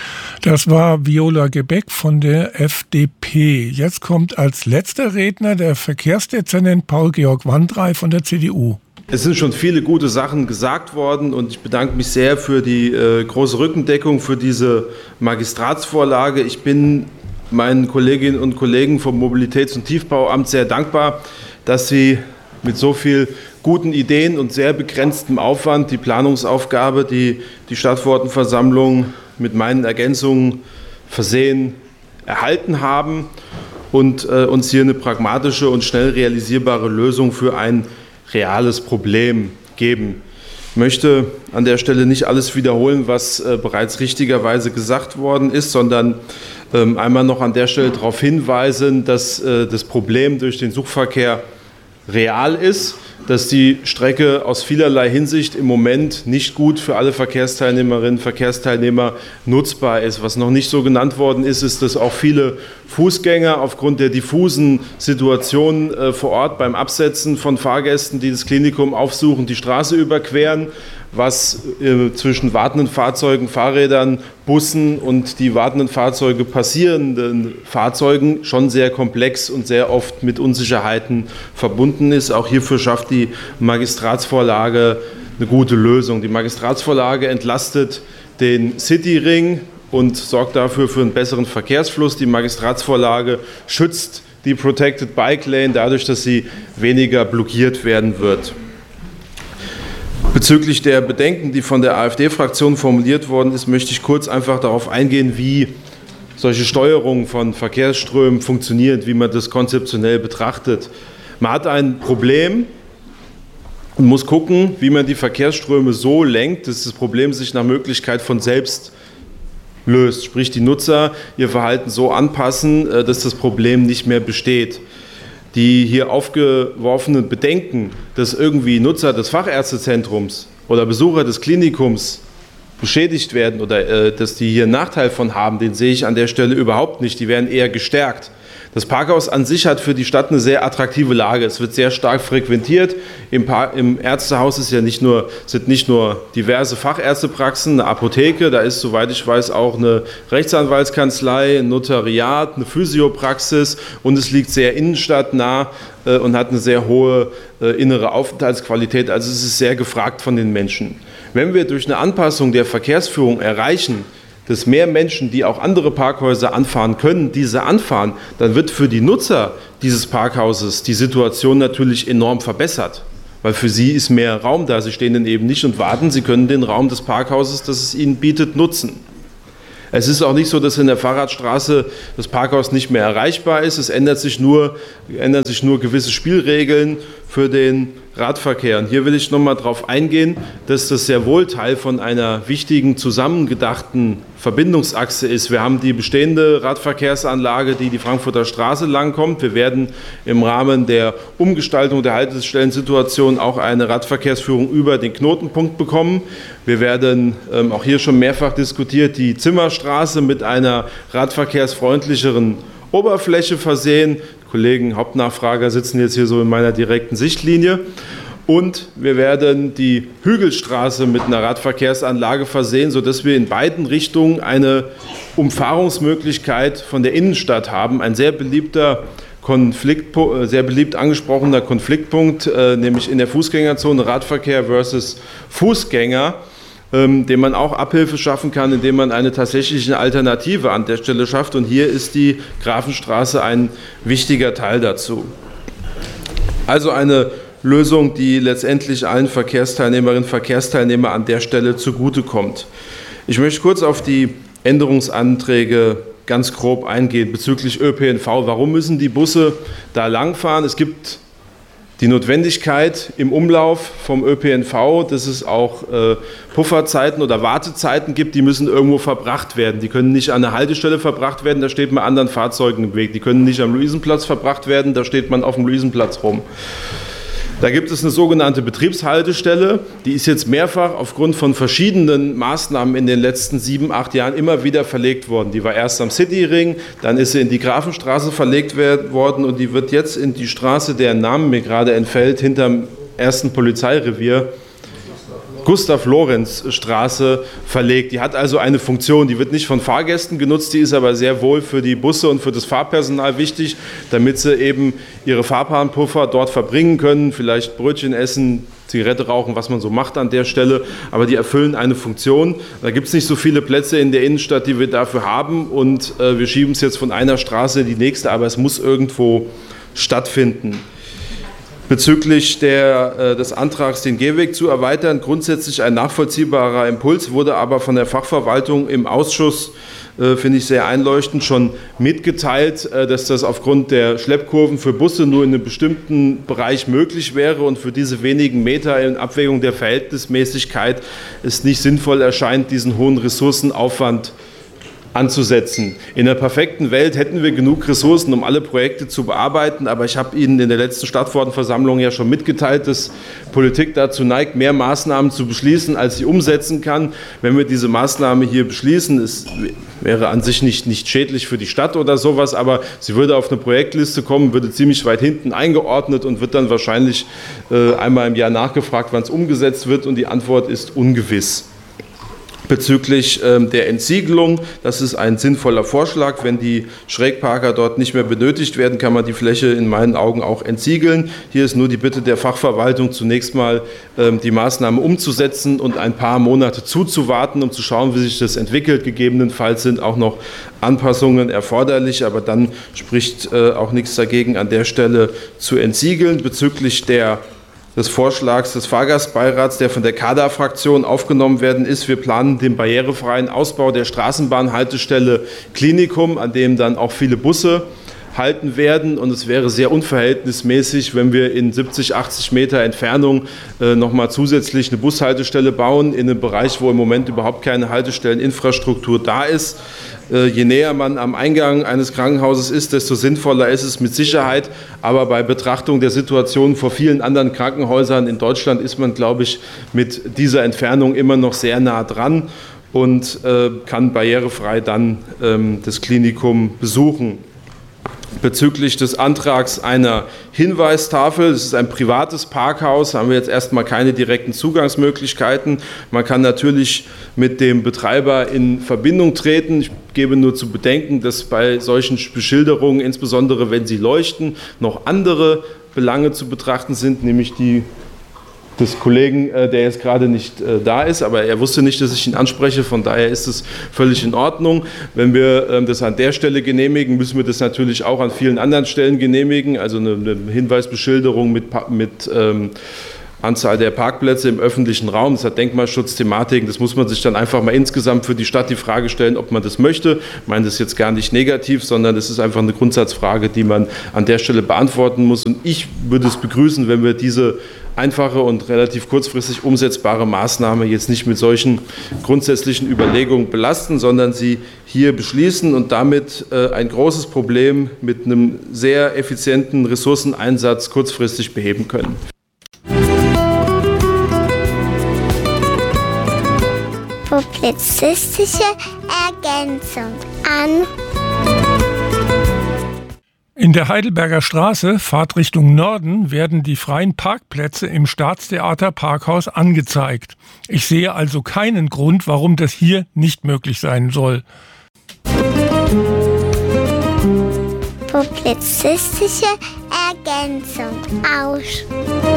Das war Viola Gebeck von der F D P. Jetzt kommt als letzter Redner der Verkehrsdezernent Paul-Georg Wandrey von der C D U. Es sind schon viele gute Sachen gesagt worden und ich bedanke mich sehr für die äh, große Rückendeckung für diese Magistratsvorlage. Ich bin meinen Kolleginnen und Kollegen vom Mobilitäts- und Tiefbauamt sehr dankbar, dass sie mit so viel guten Ideen und sehr begrenztem Aufwand die Planungsaufgabe, die die Stadtverordnetenversammlung mit meinen Ergänzungen versehen, erhalten haben und äh, uns hier eine pragmatische und schnell realisierbare Lösung für ein reales Problem geben. Ich möchte an der Stelle nicht alles wiederholen, was äh, bereits richtigerweise gesagt worden ist, sondern ähm, einmal noch an der Stelle darauf hinweisen, dass äh, das Problem durch den Suchverkehr real ist, dass die Strecke aus vielerlei Hinsicht im Moment nicht gut für alle Verkehrsteilnehmerinnen und Verkehrsteilnehmer nutzbar ist. Was noch nicht so genannt worden ist, ist, dass auch viele Fußgänger aufgrund der diffusen Situation äh, vor Ort beim Absetzen von Fahrgästen, die das Klinikum aufsuchen, die Straße überqueren, was äh, zwischen wartenden Fahrzeugen, Fahrrädern, Bussen und die wartenden Fahrzeuge passierenden Fahrzeugen schon sehr komplex und sehr oft mit Unsicherheiten verbunden ist. Auch hierfür schafft die Magistratsvorlage eine gute Lösung. Die Magistratsvorlage entlastet den Cityring und sorgt dafür für einen besseren Verkehrsfluss. Die Magistratsvorlage schützt die Protected Bike Lane dadurch, dass sie weniger blockiert werden wird. Bezüglich der Bedenken, die von der AfD-Fraktion formuliert worden ist, möchte ich kurz einfach darauf eingehen, wie solche Steuerung von Verkehrsströmen funktioniert, wie man das konzeptionell betrachtet. Man hat ein Problem und muss gucken, wie man die Verkehrsströme so lenkt, dass das Problem sich nach Möglichkeit von selbst löst. Sprich, die Nutzer ihr Verhalten so anpassen, dass das Problem nicht mehr besteht. Die hier aufgeworfenen Bedenken, dass irgendwie Nutzer des Fachärztezentrums oder Besucher des Klinikums beschädigt werden oder äh, dass die hier einen Nachteil von haben, den sehe ich an der Stelle überhaupt nicht. Die werden eher gestärkt. Das Parkhaus an sich hat für die Stadt eine sehr attraktive Lage. Es wird sehr stark frequentiert. Im, Park, im Ärztehaus ist ja nicht nur, sind nicht nur diverse Fachärztepraxen, eine Apotheke, da ist, soweit ich weiß, auch eine Rechtsanwaltskanzlei, ein Notariat, eine Physiopraxis und es liegt sehr innenstadtnah äh, und hat eine sehr hohe äh, innere Aufenthaltsqualität. Also es ist sehr gefragt von den Menschen. Wenn wir durch eine Anpassung der Verkehrsführung erreichen, dass mehr Menschen, die auch andere Parkhäuser anfahren können, diese anfahren, dann wird für die Nutzer dieses Parkhauses die Situation natürlich enorm verbessert. Weil für sie ist mehr Raum da. Sie stehen dann eben nicht und warten, sie können den Raum des Parkhauses, das es ihnen bietet, nutzen. Es ist auch nicht so, dass in der Fahrradstraße das Parkhaus nicht mehr erreichbar ist. Es ändert sich nur, ändern sich nur gewisse Spielregeln für den Radverkehr. Und hier will ich noch mal darauf eingehen, dass das sehr wohl Teil von einer wichtigen, zusammengedachten Verbindungsachse ist. Wir haben die bestehende Radverkehrsanlage, die die Frankfurter Straße langkommt. Wir werden im Rahmen der Umgestaltung der Haltestellensituation auch eine Radverkehrsführung über den Knotenpunkt bekommen. Wir werden, ähm, auch hier schon mehrfach diskutiert, die Zimmerstraße mit einer radverkehrsfreundlicheren Oberfläche versehen. Die Kollegen Hauptnachfrager sitzen jetzt hier so in meiner direkten Sichtlinie. Und wir werden die Hügelstraße mit einer Radverkehrsanlage versehen, sodass wir in beiden Richtungen eine Umfahrungsmöglichkeit von der Innenstadt haben. Ein sehr beliebter Konfliktpunkt, sehr beliebt angesprochener Konfliktpunkt, äh, nämlich in der Fußgängerzone Radverkehr versus Fußgänger, ähm, dem man auch Abhilfe schaffen kann, indem man eine tatsächliche Alternative an der Stelle schafft. Und hier ist die Grafenstraße ein wichtiger Teil dazu. Also eine Lösung, die letztendlich allen Verkehrsteilnehmerinnen und Verkehrsteilnehmern an der Stelle zugutekommt. Ich möchte kurz auf die Änderungsanträge ganz grob eingehen bezüglich Ö P N V. Warum müssen die Busse da langfahren? Es gibt die Notwendigkeit im Umlauf vom Ö P N V, dass es auch äh, Pufferzeiten oder Wartezeiten gibt, die müssen irgendwo verbracht werden. Die können nicht an einer Haltestelle verbracht werden, da steht man anderen Fahrzeugen im Weg. Die können nicht am Luisenplatz verbracht werden, da steht man auf dem Luisenplatz rum. Da gibt es eine sogenannte Betriebshaltestelle, die ist jetzt mehrfach aufgrund von verschiedenen Maßnahmen in den letzten sieben, acht Jahren immer wieder verlegt worden. Die war erst am Cityring, dann ist sie in die Grafenstraße verlegt worden und die wird jetzt in die Straße, deren Name mir gerade entfällt, hinterm ersten Polizeirevier, Gustav-Lorenz-Straße verlegt. Die hat also eine Funktion, die wird nicht von Fahrgästen genutzt, die ist aber sehr wohl für die Busse und für das Fahrpersonal wichtig, damit sie eben ihre Fahrbahnpuffer dort verbringen können, vielleicht Brötchen essen, Zigarette rauchen, was man so macht an der Stelle, aber die erfüllen eine Funktion. Da gibt es nicht so viele Plätze in der Innenstadt, die wir dafür haben und äh, wir schieben es jetzt von einer Straße in die nächste, aber es muss irgendwo stattfinden. Bezüglich der, äh, des Antrags, den Gehweg zu erweitern, grundsätzlich ein nachvollziehbarer Impuls, wurde aber von der Fachverwaltung im Ausschuss, äh, finde ich sehr einleuchtend, schon mitgeteilt, äh, dass das aufgrund der Schleppkurven für Busse nur in einem bestimmten Bereich möglich wäre und für diese wenigen Meter in Abwägung der Verhältnismäßigkeit es nicht sinnvoll erscheint, diesen hohen Ressourcenaufwand anzusetzen. In der perfekten Welt hätten wir genug Ressourcen, um alle Projekte zu bearbeiten, aber ich habe Ihnen in der letzten Stadtverordnetenversammlung ja schon mitgeteilt, dass Politik dazu neigt, mehr Maßnahmen zu beschließen, als sie umsetzen kann. Wenn wir diese Maßnahme hier beschließen, es wäre an sich nicht, nicht schädlich für die Stadt oder sowas, aber sie würde auf eine Projektliste kommen, würde ziemlich weit hinten eingeordnet und wird dann wahrscheinlich äh, einmal im Jahr nachgefragt, wann es umgesetzt wird und die Antwort ist ungewiss. Bezüglich ähm, der Entsiegelung, das ist ein sinnvoller Vorschlag. Wenn die Schrägparker dort nicht mehr benötigt werden, kann man die Fläche in meinen Augen auch entsiegeln. Hier ist nur die Bitte der Fachverwaltung, zunächst mal ähm, die Maßnahme umzusetzen und ein paar Monate zuzuwarten, um zu schauen, wie sich das entwickelt. Gegebenenfalls sind auch noch Anpassungen erforderlich, aber dann spricht äh, auch nichts dagegen, an der Stelle zu entsiegeln. Bezüglich der des Vorschlags des Fahrgastbeirats, der von der Kaderfraktion aufgenommen werden ist. Wir planen den barrierefreien Ausbau der Straßenbahnhaltestelle Klinikum, an dem dann auch viele Busse halten werden. Und es wäre sehr unverhältnismäßig, wenn wir in siebzig, achtzig Meter Entfernung äh, nochmal zusätzlich eine Bushaltestelle bauen, in einem Bereich, wo im Moment überhaupt keine Haltestelleninfrastruktur da ist. Je näher man am Eingang eines Krankenhauses ist, desto sinnvoller ist es mit Sicherheit. Aber bei Betrachtung der Situation vor vielen anderen Krankenhäusern in Deutschland ist man, glaube ich, mit dieser Entfernung immer noch sehr nah dran und äh, kann barrierefrei dann ähm, das Klinikum besuchen. bezüglich des Antrags einer Hinweistafel. Das ist ein privates Parkhaus, da haben wir jetzt erstmal keine direkten Zugangsmöglichkeiten. Man kann natürlich mit dem Betreiber in Verbindung treten. Ich gebe nur zu bedenken, dass bei solchen Beschilderungen, insbesondere wenn sie leuchten, noch andere Belange zu betrachten sind, nämlich die des Kollegen, der jetzt gerade nicht da ist, aber er wusste nicht, dass ich ihn anspreche, von daher ist es völlig in Ordnung. Wenn wir das an der Stelle genehmigen, müssen wir das natürlich auch an vielen anderen Stellen genehmigen, also eine Hinweisbeschilderung mit, mit ähm, Anzahl der Parkplätze im öffentlichen Raum, das hat Denkmalschutzthematiken, das muss man sich dann einfach mal insgesamt für die Stadt die Frage stellen, ob man das möchte. Ich meine das jetzt gar nicht negativ, sondern das ist einfach eine Grundsatzfrage, die man an der Stelle beantworten muss. Und ich würde es begrüßen, wenn wir diese einfache und relativ kurzfristig umsetzbare Maßnahme jetzt nicht mit solchen grundsätzlichen Überlegungen belasten, sondern sie hier beschließen und damit äh, ein großes Problem mit einem sehr effizienten Ressourceneinsatz kurzfristig beheben können. Publizistische Ergänzung an. In der Heidelberger Straße, Fahrtrichtung Norden, werden die freien Parkplätze im Staatstheater Parkhaus angezeigt. Ich sehe also keinen Grund, warum das hier nicht möglich sein soll. Publizistische Ergänzung aus.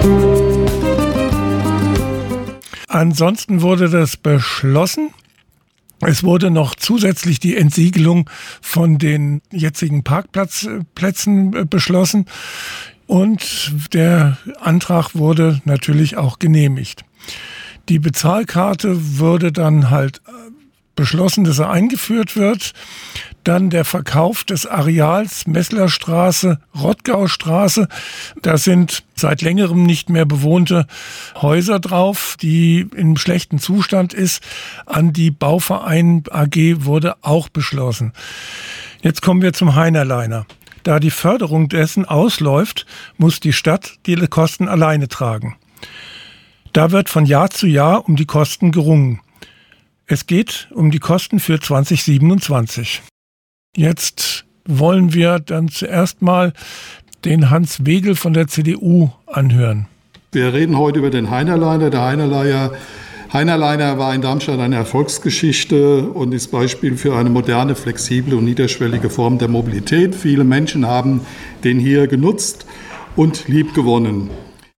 Ansonsten wurde das beschlossen. Es wurde noch zusätzlich die Entsiegelung von den jetzigen Parkplätzen beschlossen und der Antrag wurde natürlich auch genehmigt. Die Bezahlkarte wurde dann halt beschlossen, dass er eingeführt wird. Dann der Verkauf des Areals Messlerstraße, Rottgaustraße. Da sind seit längerem nicht mehr bewohnte Häuser drauf, die in schlechten Zustand ist. An die Bauverein A G wurde auch beschlossen. Jetzt kommen wir zum Heinerleiner. Da die Förderung dessen ausläuft, muss die Stadt die Kosten alleine tragen. Da wird von Jahr zu Jahr um die Kosten gerungen. Es geht um die Kosten für zwanzig siebenundzwanzig. Jetzt wollen wir dann zuerst mal den Hans Wegel von der C D U anhören. Wir reden heute über den Heinerleiner. Der Heinerleiner, Heinerleiner war in Darmstadt eine Erfolgsgeschichte und ist Beispiel für eine moderne, flexible und niederschwellige Form der Mobilität. Viele Menschen haben den hier genutzt und liebgewonnen.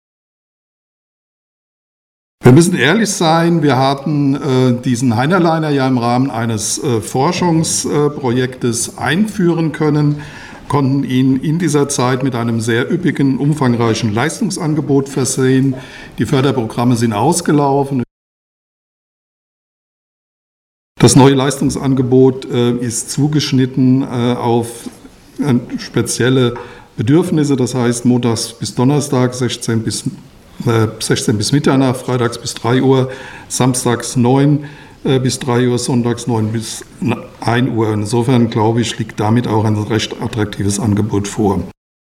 Wir müssen ehrlich sein, wir hatten äh, diesen Heinerleiner ja im Rahmen eines äh, Forschungsprojektes äh, einführen können, konnten ihn in dieser Zeit mit einem sehr üppigen, umfangreichen Leistungsangebot versehen. Die Förderprogramme sind ausgelaufen. Das neue Leistungsangebot äh, ist zugeschnitten äh, auf äh, spezielle Bedürfnisse, das heißt montags bis Donnerstag sechzehn bis sechzehn bis Mitternacht, freitags bis drei Uhr, samstags neun bis drei Uhr, sonntags neun bis ein Uhr. Insofern, glaube ich, liegt damit auch ein recht attraktives Angebot vor.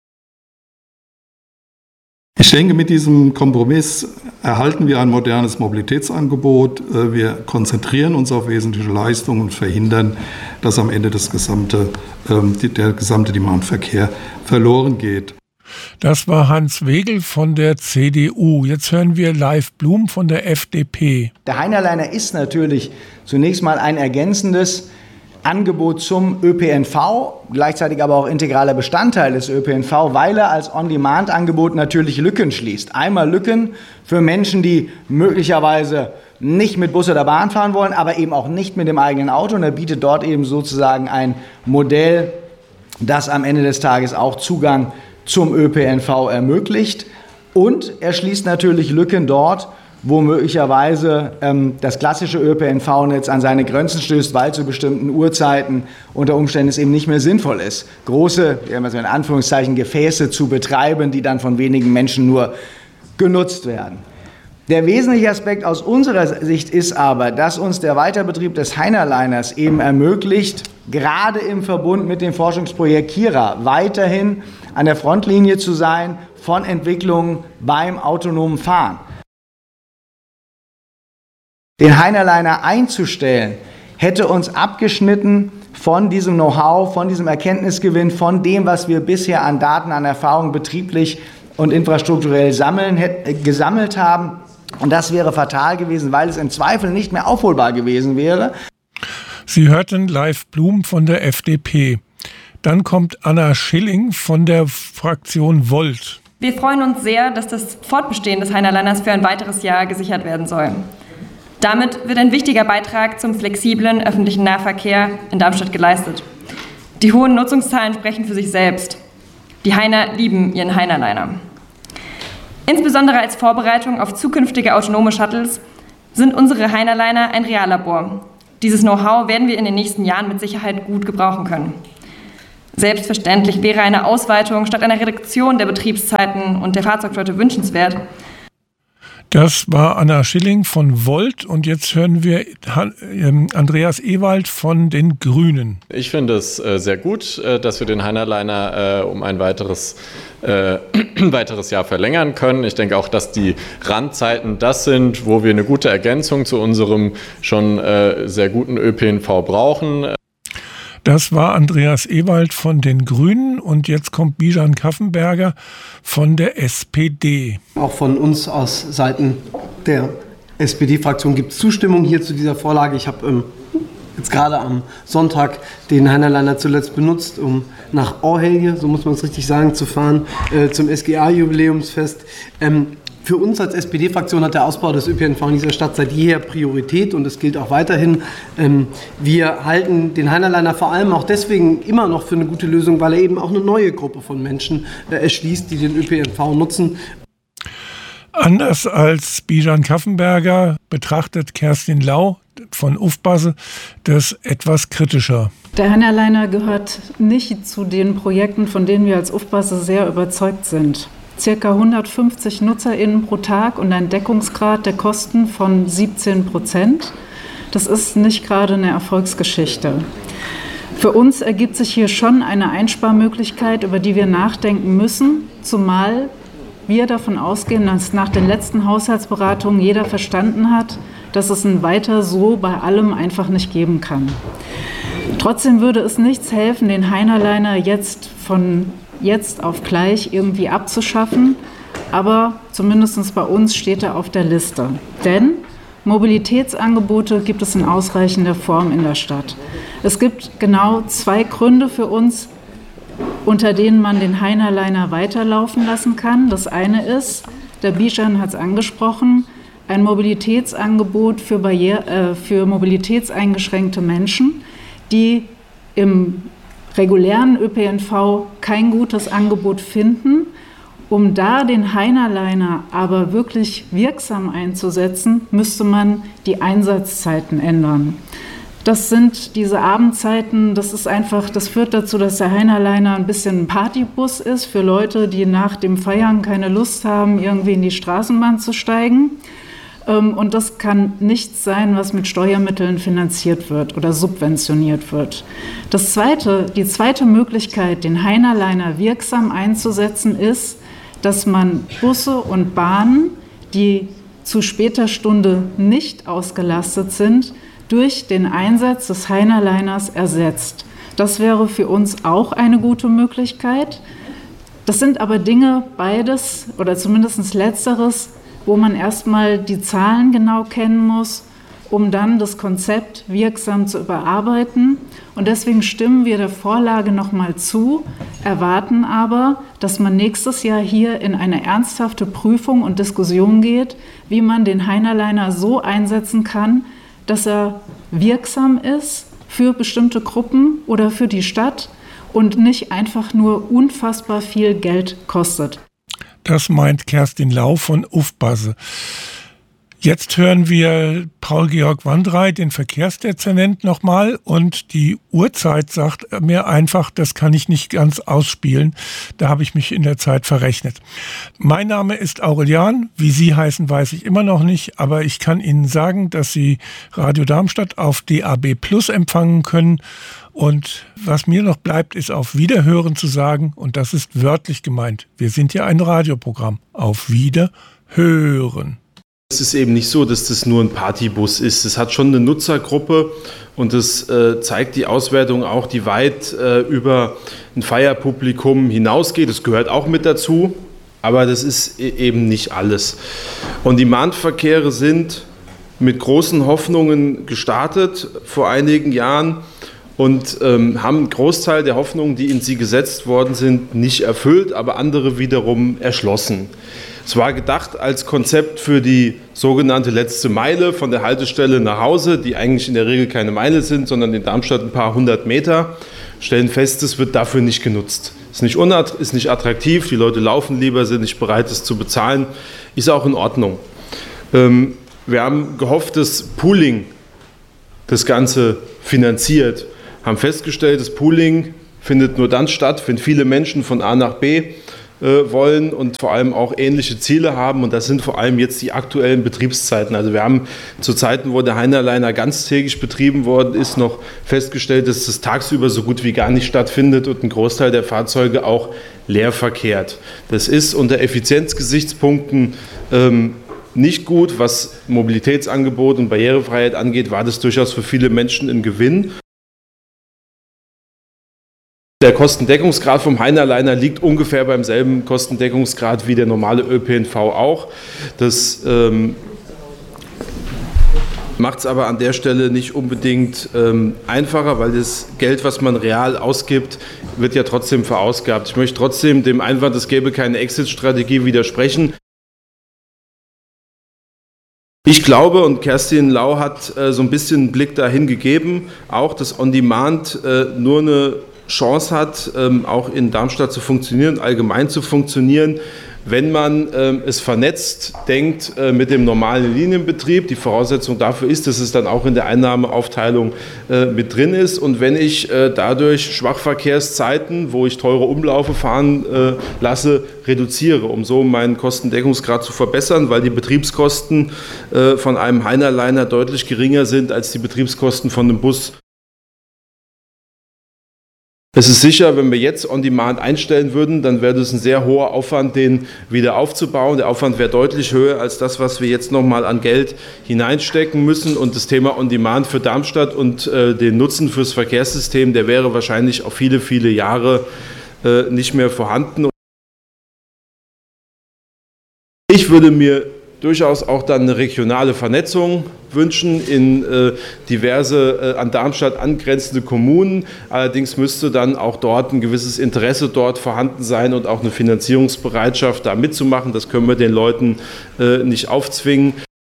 Ich denke, mit diesem Kompromiss erhalten wir ein modernes Mobilitätsangebot. Wir konzentrieren uns auf wesentliche Leistungen und verhindern, dass am Ende das gesamte, der gesamte Demandverkehr verloren geht. Das war Hans Wegel von der C D U. Jetzt hören wir Leif Blum von der F D P. Der Heinerleiner ist natürlich zunächst mal ein ergänzendes Angebot zum Ö P N V, gleichzeitig aber auch integraler Bestandteil des Ö P N V, weil er als On-Demand-Angebot natürlich Lücken schließt. Einmal Lücken für Menschen, die möglicherweise nicht mit Bus oder Bahn fahren wollen, aber eben auch nicht mit dem eigenen Auto. Und er bietet dort eben sozusagen ein Modell, das am Ende des Tages auch Zugang zum Ö P N V ermöglicht, und er schließt natürlich Lücken dort, wo möglicherweise ähm, das klassische Ö P N V-Netz an seine Grenzen stößt, weil zu bestimmten Uhrzeiten unter Umständen es eben nicht mehr sinnvoll ist, große, in Anführungszeichen, Gefäße zu betreiben, die dann von wenigen Menschen nur genutzt werden. Der wesentliche Aspekt aus unserer Sicht ist aber, dass uns der Weiterbetrieb des Heinerleiners eben ermöglicht, gerade im Verbund mit dem Forschungsprojekt Kira weiterhin an der Frontlinie zu sein von Entwicklungen beim autonomen Fahren. Den Heinerleiner einzustellen, hätte uns abgeschnitten von diesem Know-how, von diesem Erkenntnisgewinn, von dem, was wir bisher an Daten, an Erfahrungen betrieblich und infrastrukturell sammeln, äh, gesammelt haben. Und das wäre fatal gewesen, weil es im Zweifel nicht mehr aufholbar gewesen wäre. Sie hörten live Blum von der F D P. Dann kommt Anna Schilling von der Fraktion Volt. Wir freuen uns sehr, dass das Fortbestehen des Hainerleiners für ein weiteres Jahr gesichert werden soll. Damit wird ein wichtiger Beitrag zum flexiblen öffentlichen Nahverkehr in Darmstadt geleistet. Die hohen Nutzungszahlen sprechen für sich selbst. Die Hainer lieben ihren Hainerliner. Insbesondere als Vorbereitung auf zukünftige autonome Shuttles sind unsere Hainerliner ein Reallabor. Dieses Know-how werden wir in den nächsten Jahren mit Sicherheit gut gebrauchen können. Selbstverständlich wäre eine Ausweitung statt einer Reduktion der Betriebszeiten und der Fahrzeugflotte wünschenswert. Das war Anna Schilling von Volt und jetzt hören wir Andreas Ewald von den Grünen. Ich finde es äh, sehr gut, äh, dass wir den Hainerliner äh, um ein weiteres, äh, weiteres Jahr verlängern können. Ich denke auch, dass die Randzeiten das sind, wo wir eine gute Ergänzung zu unserem schon äh, sehr guten Ö P N V brauchen. Das war Andreas Ewald von den Grünen und jetzt kommt Bijan Kaffenberger von der S P D. Auch von uns aus Seiten der S P D-Fraktion gibt es Zustimmung hier zu dieser Vorlage. Ich habe ähm, jetzt gerade am Sonntag den Hainerliner zuletzt benutzt, um nach Orhelje, so muss man es richtig sagen, zu fahren, äh, zum S G A-Jubiläumsfest. Ähm, Für uns als S P D-Fraktion hat der Ausbau des Ö P N V in dieser Stadt seit jeher Priorität und es gilt auch weiterhin. Wir halten den Hainerliner vor allem auch deswegen immer noch für eine gute Lösung, weil er eben auch eine neue Gruppe von Menschen erschließt, die den Ö P N V nutzen. Anders als Bijan Kaffenberger betrachtet Kerstin Lau von Ufbase das etwas kritischer. Der Hainerliner gehört nicht zu den Projekten, von denen wir als Ufbase sehr überzeugt sind. Circa hundertfünfzig NutzerInnen pro Tag und ein Deckungsgrad der Kosten von siebzehn Prozent. Das ist nicht gerade eine Erfolgsgeschichte. Für uns ergibt sich hier schon eine Einsparmöglichkeit, über die wir nachdenken müssen, zumal wir davon ausgehen, dass nach den letzten Haushaltsberatungen jeder verstanden hat, dass es ein Weiter so bei allem einfach nicht geben kann. Trotzdem würde es nichts helfen, den Hainerliner jetzt von jetzt auf gleich irgendwie abzuschaffen, aber zumindest bei uns steht er auf der Liste. Denn Mobilitätsangebote gibt es in ausreichender Form in der Stadt. Es gibt genau zwei Gründe für uns, unter denen man den Hainerliner weiterlaufen lassen kann. Das eine ist, der Bijan hat es angesprochen, ein Mobilitätsangebot für, Barriere, äh, für mobilitätseingeschränkte Menschen, die im regulären Ö P N V kein gutes Angebot finden. Um da den Hainerliner aber wirklich wirksam einzusetzen, müsste man die Einsatzzeiten ändern. Das sind diese Abendzeiten, das ist einfach, das führt dazu, dass der Hainerliner ein bisschen ein Partybus ist für Leute, die nach dem Feiern keine Lust haben, irgendwie in die Straßenbahn zu steigen. Und das kann nichts sein, was mit Steuermitteln finanziert wird oder subventioniert wird. Das zweite, die zweite Möglichkeit, den Hainerliner wirksam einzusetzen, ist, dass man Busse und Bahnen, die zu später Stunde nicht ausgelastet sind, durch den Einsatz des Hainerliners ersetzt. Das wäre für uns auch eine gute Möglichkeit. Das sind aber Dinge, beides oder zumindest letzteres, wo man erstmal die Zahlen genau kennen muss, um dann das Konzept wirksam zu überarbeiten. Und deswegen stimmen wir der Vorlage nochmal zu, erwarten aber, dass man nächstes Jahr hier in eine ernsthafte Prüfung und Diskussion geht, wie man den Hainerliner so einsetzen kann, dass er wirksam ist für bestimmte Gruppen oder für die Stadt und nicht einfach nur unfassbar viel Geld kostet. Das meint Kerstin Lau von Ufbase. Jetzt hören wir Paul-Georg Wandrei, den Verkehrsdezernent, nochmal. Und die Uhrzeit sagt mir einfach, das kann ich nicht ganz ausspielen. Da habe ich mich in der Zeit verrechnet. Mein Name ist Aurelian. Wie Sie heißen, weiß ich immer noch nicht. Aber ich kann Ihnen sagen, dass Sie Radio Darmstadt auf D A B Plus empfangen können. Und was mir noch bleibt, ist auf Wiederhören zu sagen. Und das ist wörtlich gemeint. Wir sind ja ein Radioprogramm. Auf Wiederhören. Es ist eben nicht so, dass das nur ein Partybus ist. Es hat schon eine Nutzergruppe und das äh, zeigt die Auswertung auch, die weit äh, über ein Feierpublikum hinausgeht. Das gehört auch mit dazu, aber das ist e- eben nicht alles. On-Demand-Verkehre sind mit großen Hoffnungen gestartet vor einigen Jahren und ähm, haben einen Großteil der Hoffnungen, die in sie gesetzt worden sind, nicht erfüllt, aber andere wiederum erschlossen. Es war gedacht als Konzept für die sogenannte letzte Meile von der Haltestelle nach Hause, die eigentlich in der Regel keine Meile sind, sondern in Darmstadt ein paar hundert Meter. Stellen fest, es wird dafür nicht genutzt. Ist nicht, unatt- ist nicht attraktiv, die Leute laufen lieber, sind nicht bereit, es zu bezahlen. Ist auch in Ordnung. Ähm, wir haben gehofft, dass Pooling das Ganze finanziert. Haben festgestellt, das Pooling findet nur dann statt, wenn viele Menschen von A nach B wollen und vor allem auch ähnliche Ziele haben. Und das sind vor allem jetzt die aktuellen Betriebszeiten. Also wir haben zu Zeiten, wo der Heinrich-Liner ganztägig betrieben worden ist, noch festgestellt, dass das tagsüber so gut wie gar nicht stattfindet und ein Großteil der Fahrzeuge auch leer verkehrt. Das ist unter Effizienzgesichtspunkten ähm, nicht gut. Was Mobilitätsangebot und Barrierefreiheit angeht, war das durchaus für viele Menschen ein Gewinn. Der Kostendeckungsgrad vom Heinrich-Liner liegt ungefähr beim selben Kostendeckungsgrad wie der normale Ö P N V auch. Das ähm, macht es aber an der Stelle nicht unbedingt ähm, einfacher, weil das Geld, was man real ausgibt, wird ja trotzdem verausgabt. Ich möchte trotzdem dem Einwand, es gäbe keine Exit-Strategie, widersprechen. Ich glaube, und Kerstin Lau hat äh, so ein bisschen einen Blick dahin gegeben, auch dass On-Demand äh, nur eine Chance hat, ähm, auch in Darmstadt zu funktionieren, allgemein zu funktionieren, wenn man ähm, es vernetzt denkt äh, mit dem normalen Linienbetrieb. Die Voraussetzung dafür ist, dass es dann auch in der Einnahmeaufteilung äh, mit drin ist. Und wenn ich äh, dadurch Schwachverkehrszeiten, wo ich teure Umlaufe fahren äh, lasse, reduziere, um so meinen Kostendeckungsgrad zu verbessern, weil die Betriebskosten äh, von einem Heinrich-Liner deutlich geringer sind als die Betriebskosten von einem Bus. Es ist sicher, wenn wir jetzt On-Demand einstellen würden, dann wäre das ein sehr hoher Aufwand, den wieder aufzubauen. Der Aufwand wäre deutlich höher als das, was wir jetzt nochmal an Geld hineinstecken müssen. Und das Thema On-Demand für Darmstadt und äh, den Nutzen fürs Verkehrssystem, der wäre wahrscheinlich auf viele, viele Jahre äh, nicht mehr vorhanden. Ich würde mir durchaus auch dann eine regionale Vernetzung wünschen in äh, diverse äh, an Darmstadt angrenzende Kommunen. Allerdings müsste dann auch dort ein gewisses Interesse dort vorhanden sein und auch eine Finanzierungsbereitschaft, da mitzumachen. Das können wir den Leuten äh, nicht aufzwingen.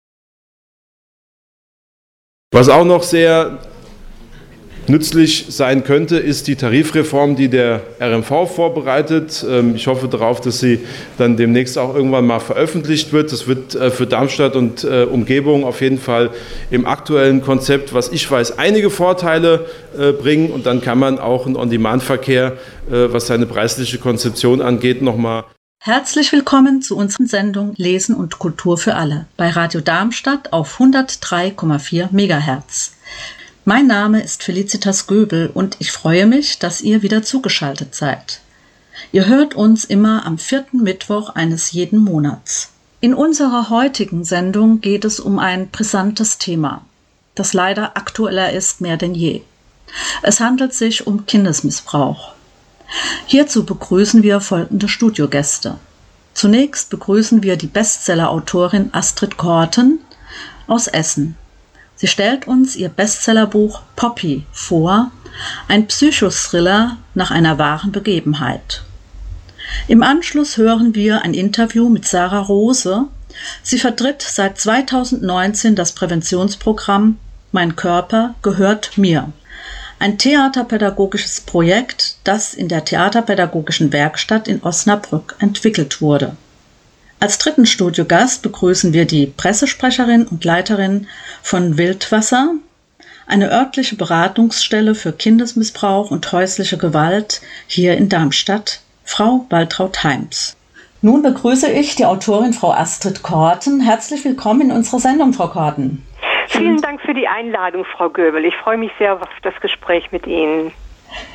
Was auch noch sehr nützlich sein könnte, ist die Tarifreform, die der R M V vorbereitet. Ich hoffe darauf, dass sie dann demnächst auch irgendwann mal veröffentlicht wird. Das wird für Darmstadt und Umgebung auf jeden Fall im aktuellen Konzept, was ich weiß, einige Vorteile bringen. Und dann kann man auch einen On-Demand-Verkehr, was seine preisliche Konzeption angeht, nochmal. Herzlich willkommen zu unserer Sendung Lesen und Kultur für alle bei Radio Darmstadt auf hundertdrei Komma vier Megahertz. Mein Name ist Felicitas Göbel und ich freue mich, dass ihr wieder zugeschaltet seid. Ihr hört uns immer am vierten Mittwoch eines jeden Monats. In unserer heutigen Sendung geht es um ein brisantes Thema, das leider aktueller ist mehr denn je. Es handelt sich um Kindesmissbrauch. Hierzu begrüßen wir folgende Studiogäste. Zunächst begrüßen wir die Bestseller-Autorin Astrid Korten aus Essen. Sie stellt uns ihr Bestsellerbuch Poppy vor, ein Psychothriller nach einer wahren Begebenheit. Im Anschluss hören wir ein Interview mit Sarah Rose. Sie vertritt seit zweitausendneunzehn das Präventionsprogramm Mein Körper gehört mir, ein theaterpädagogisches Projekt, das in der Theaterpädagogischen Werkstatt in Osnabrück entwickelt wurde. Als dritten Studiogast begrüßen wir die Pressesprecherin und Leiterin von Wildwasser, eine örtliche Beratungsstelle für Kindesmissbrauch und häusliche Gewalt hier in Darmstadt, Frau Waltraud-Heims. Nun begrüße ich die Autorin Frau Astrid Korten. Herzlich willkommen in unserer Sendung, Frau Korten. Vielen Dank für die Einladung, Frau Göbel. Ich freue mich sehr auf das Gespräch mit Ihnen.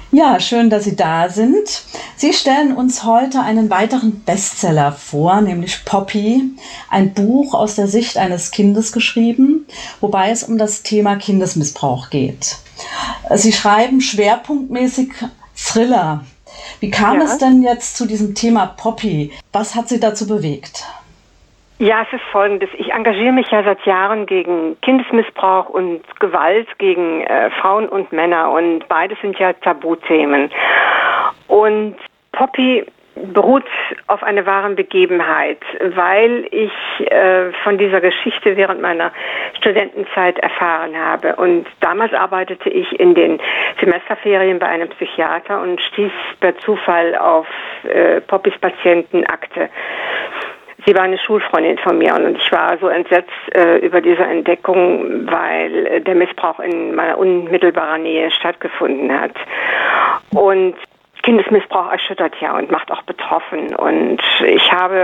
Ja, schön, dass Sie da sind. Sie stellen uns heute einen weiteren Bestseller vor, nämlich Poppy, ein Buch aus der Sicht eines Kindes geschrieben, wobei es um das Thema Kindesmissbrauch geht. Sie schreiben schwerpunktmäßig Thriller. Wie kam Ja. es denn jetzt zu diesem Thema Poppy? Was hat Sie dazu bewegt? Ja, es ist Folgendes. Ich engagiere mich ja seit Jahren gegen Kindesmissbrauch und Gewalt gegen äh, Frauen und Männer. Und beides sind ja Tabuthemen. Und Poppy beruht auf einer wahren Begebenheit, weil ich äh, von dieser Geschichte während meiner Studentenzeit erfahren habe. Und damals arbeitete ich in den Semesterferien bei einem Psychiater und stieß per Zufall auf äh, Poppys Patientenakte. Sie war eine Schulfreundin von mir und ich war so entsetzt äh, über diese Entdeckung, weil äh, der Missbrauch in meiner unmittelbaren Nähe stattgefunden hat. Und Kindesmissbrauch erschüttert ja und macht auch betroffen. Und ich habe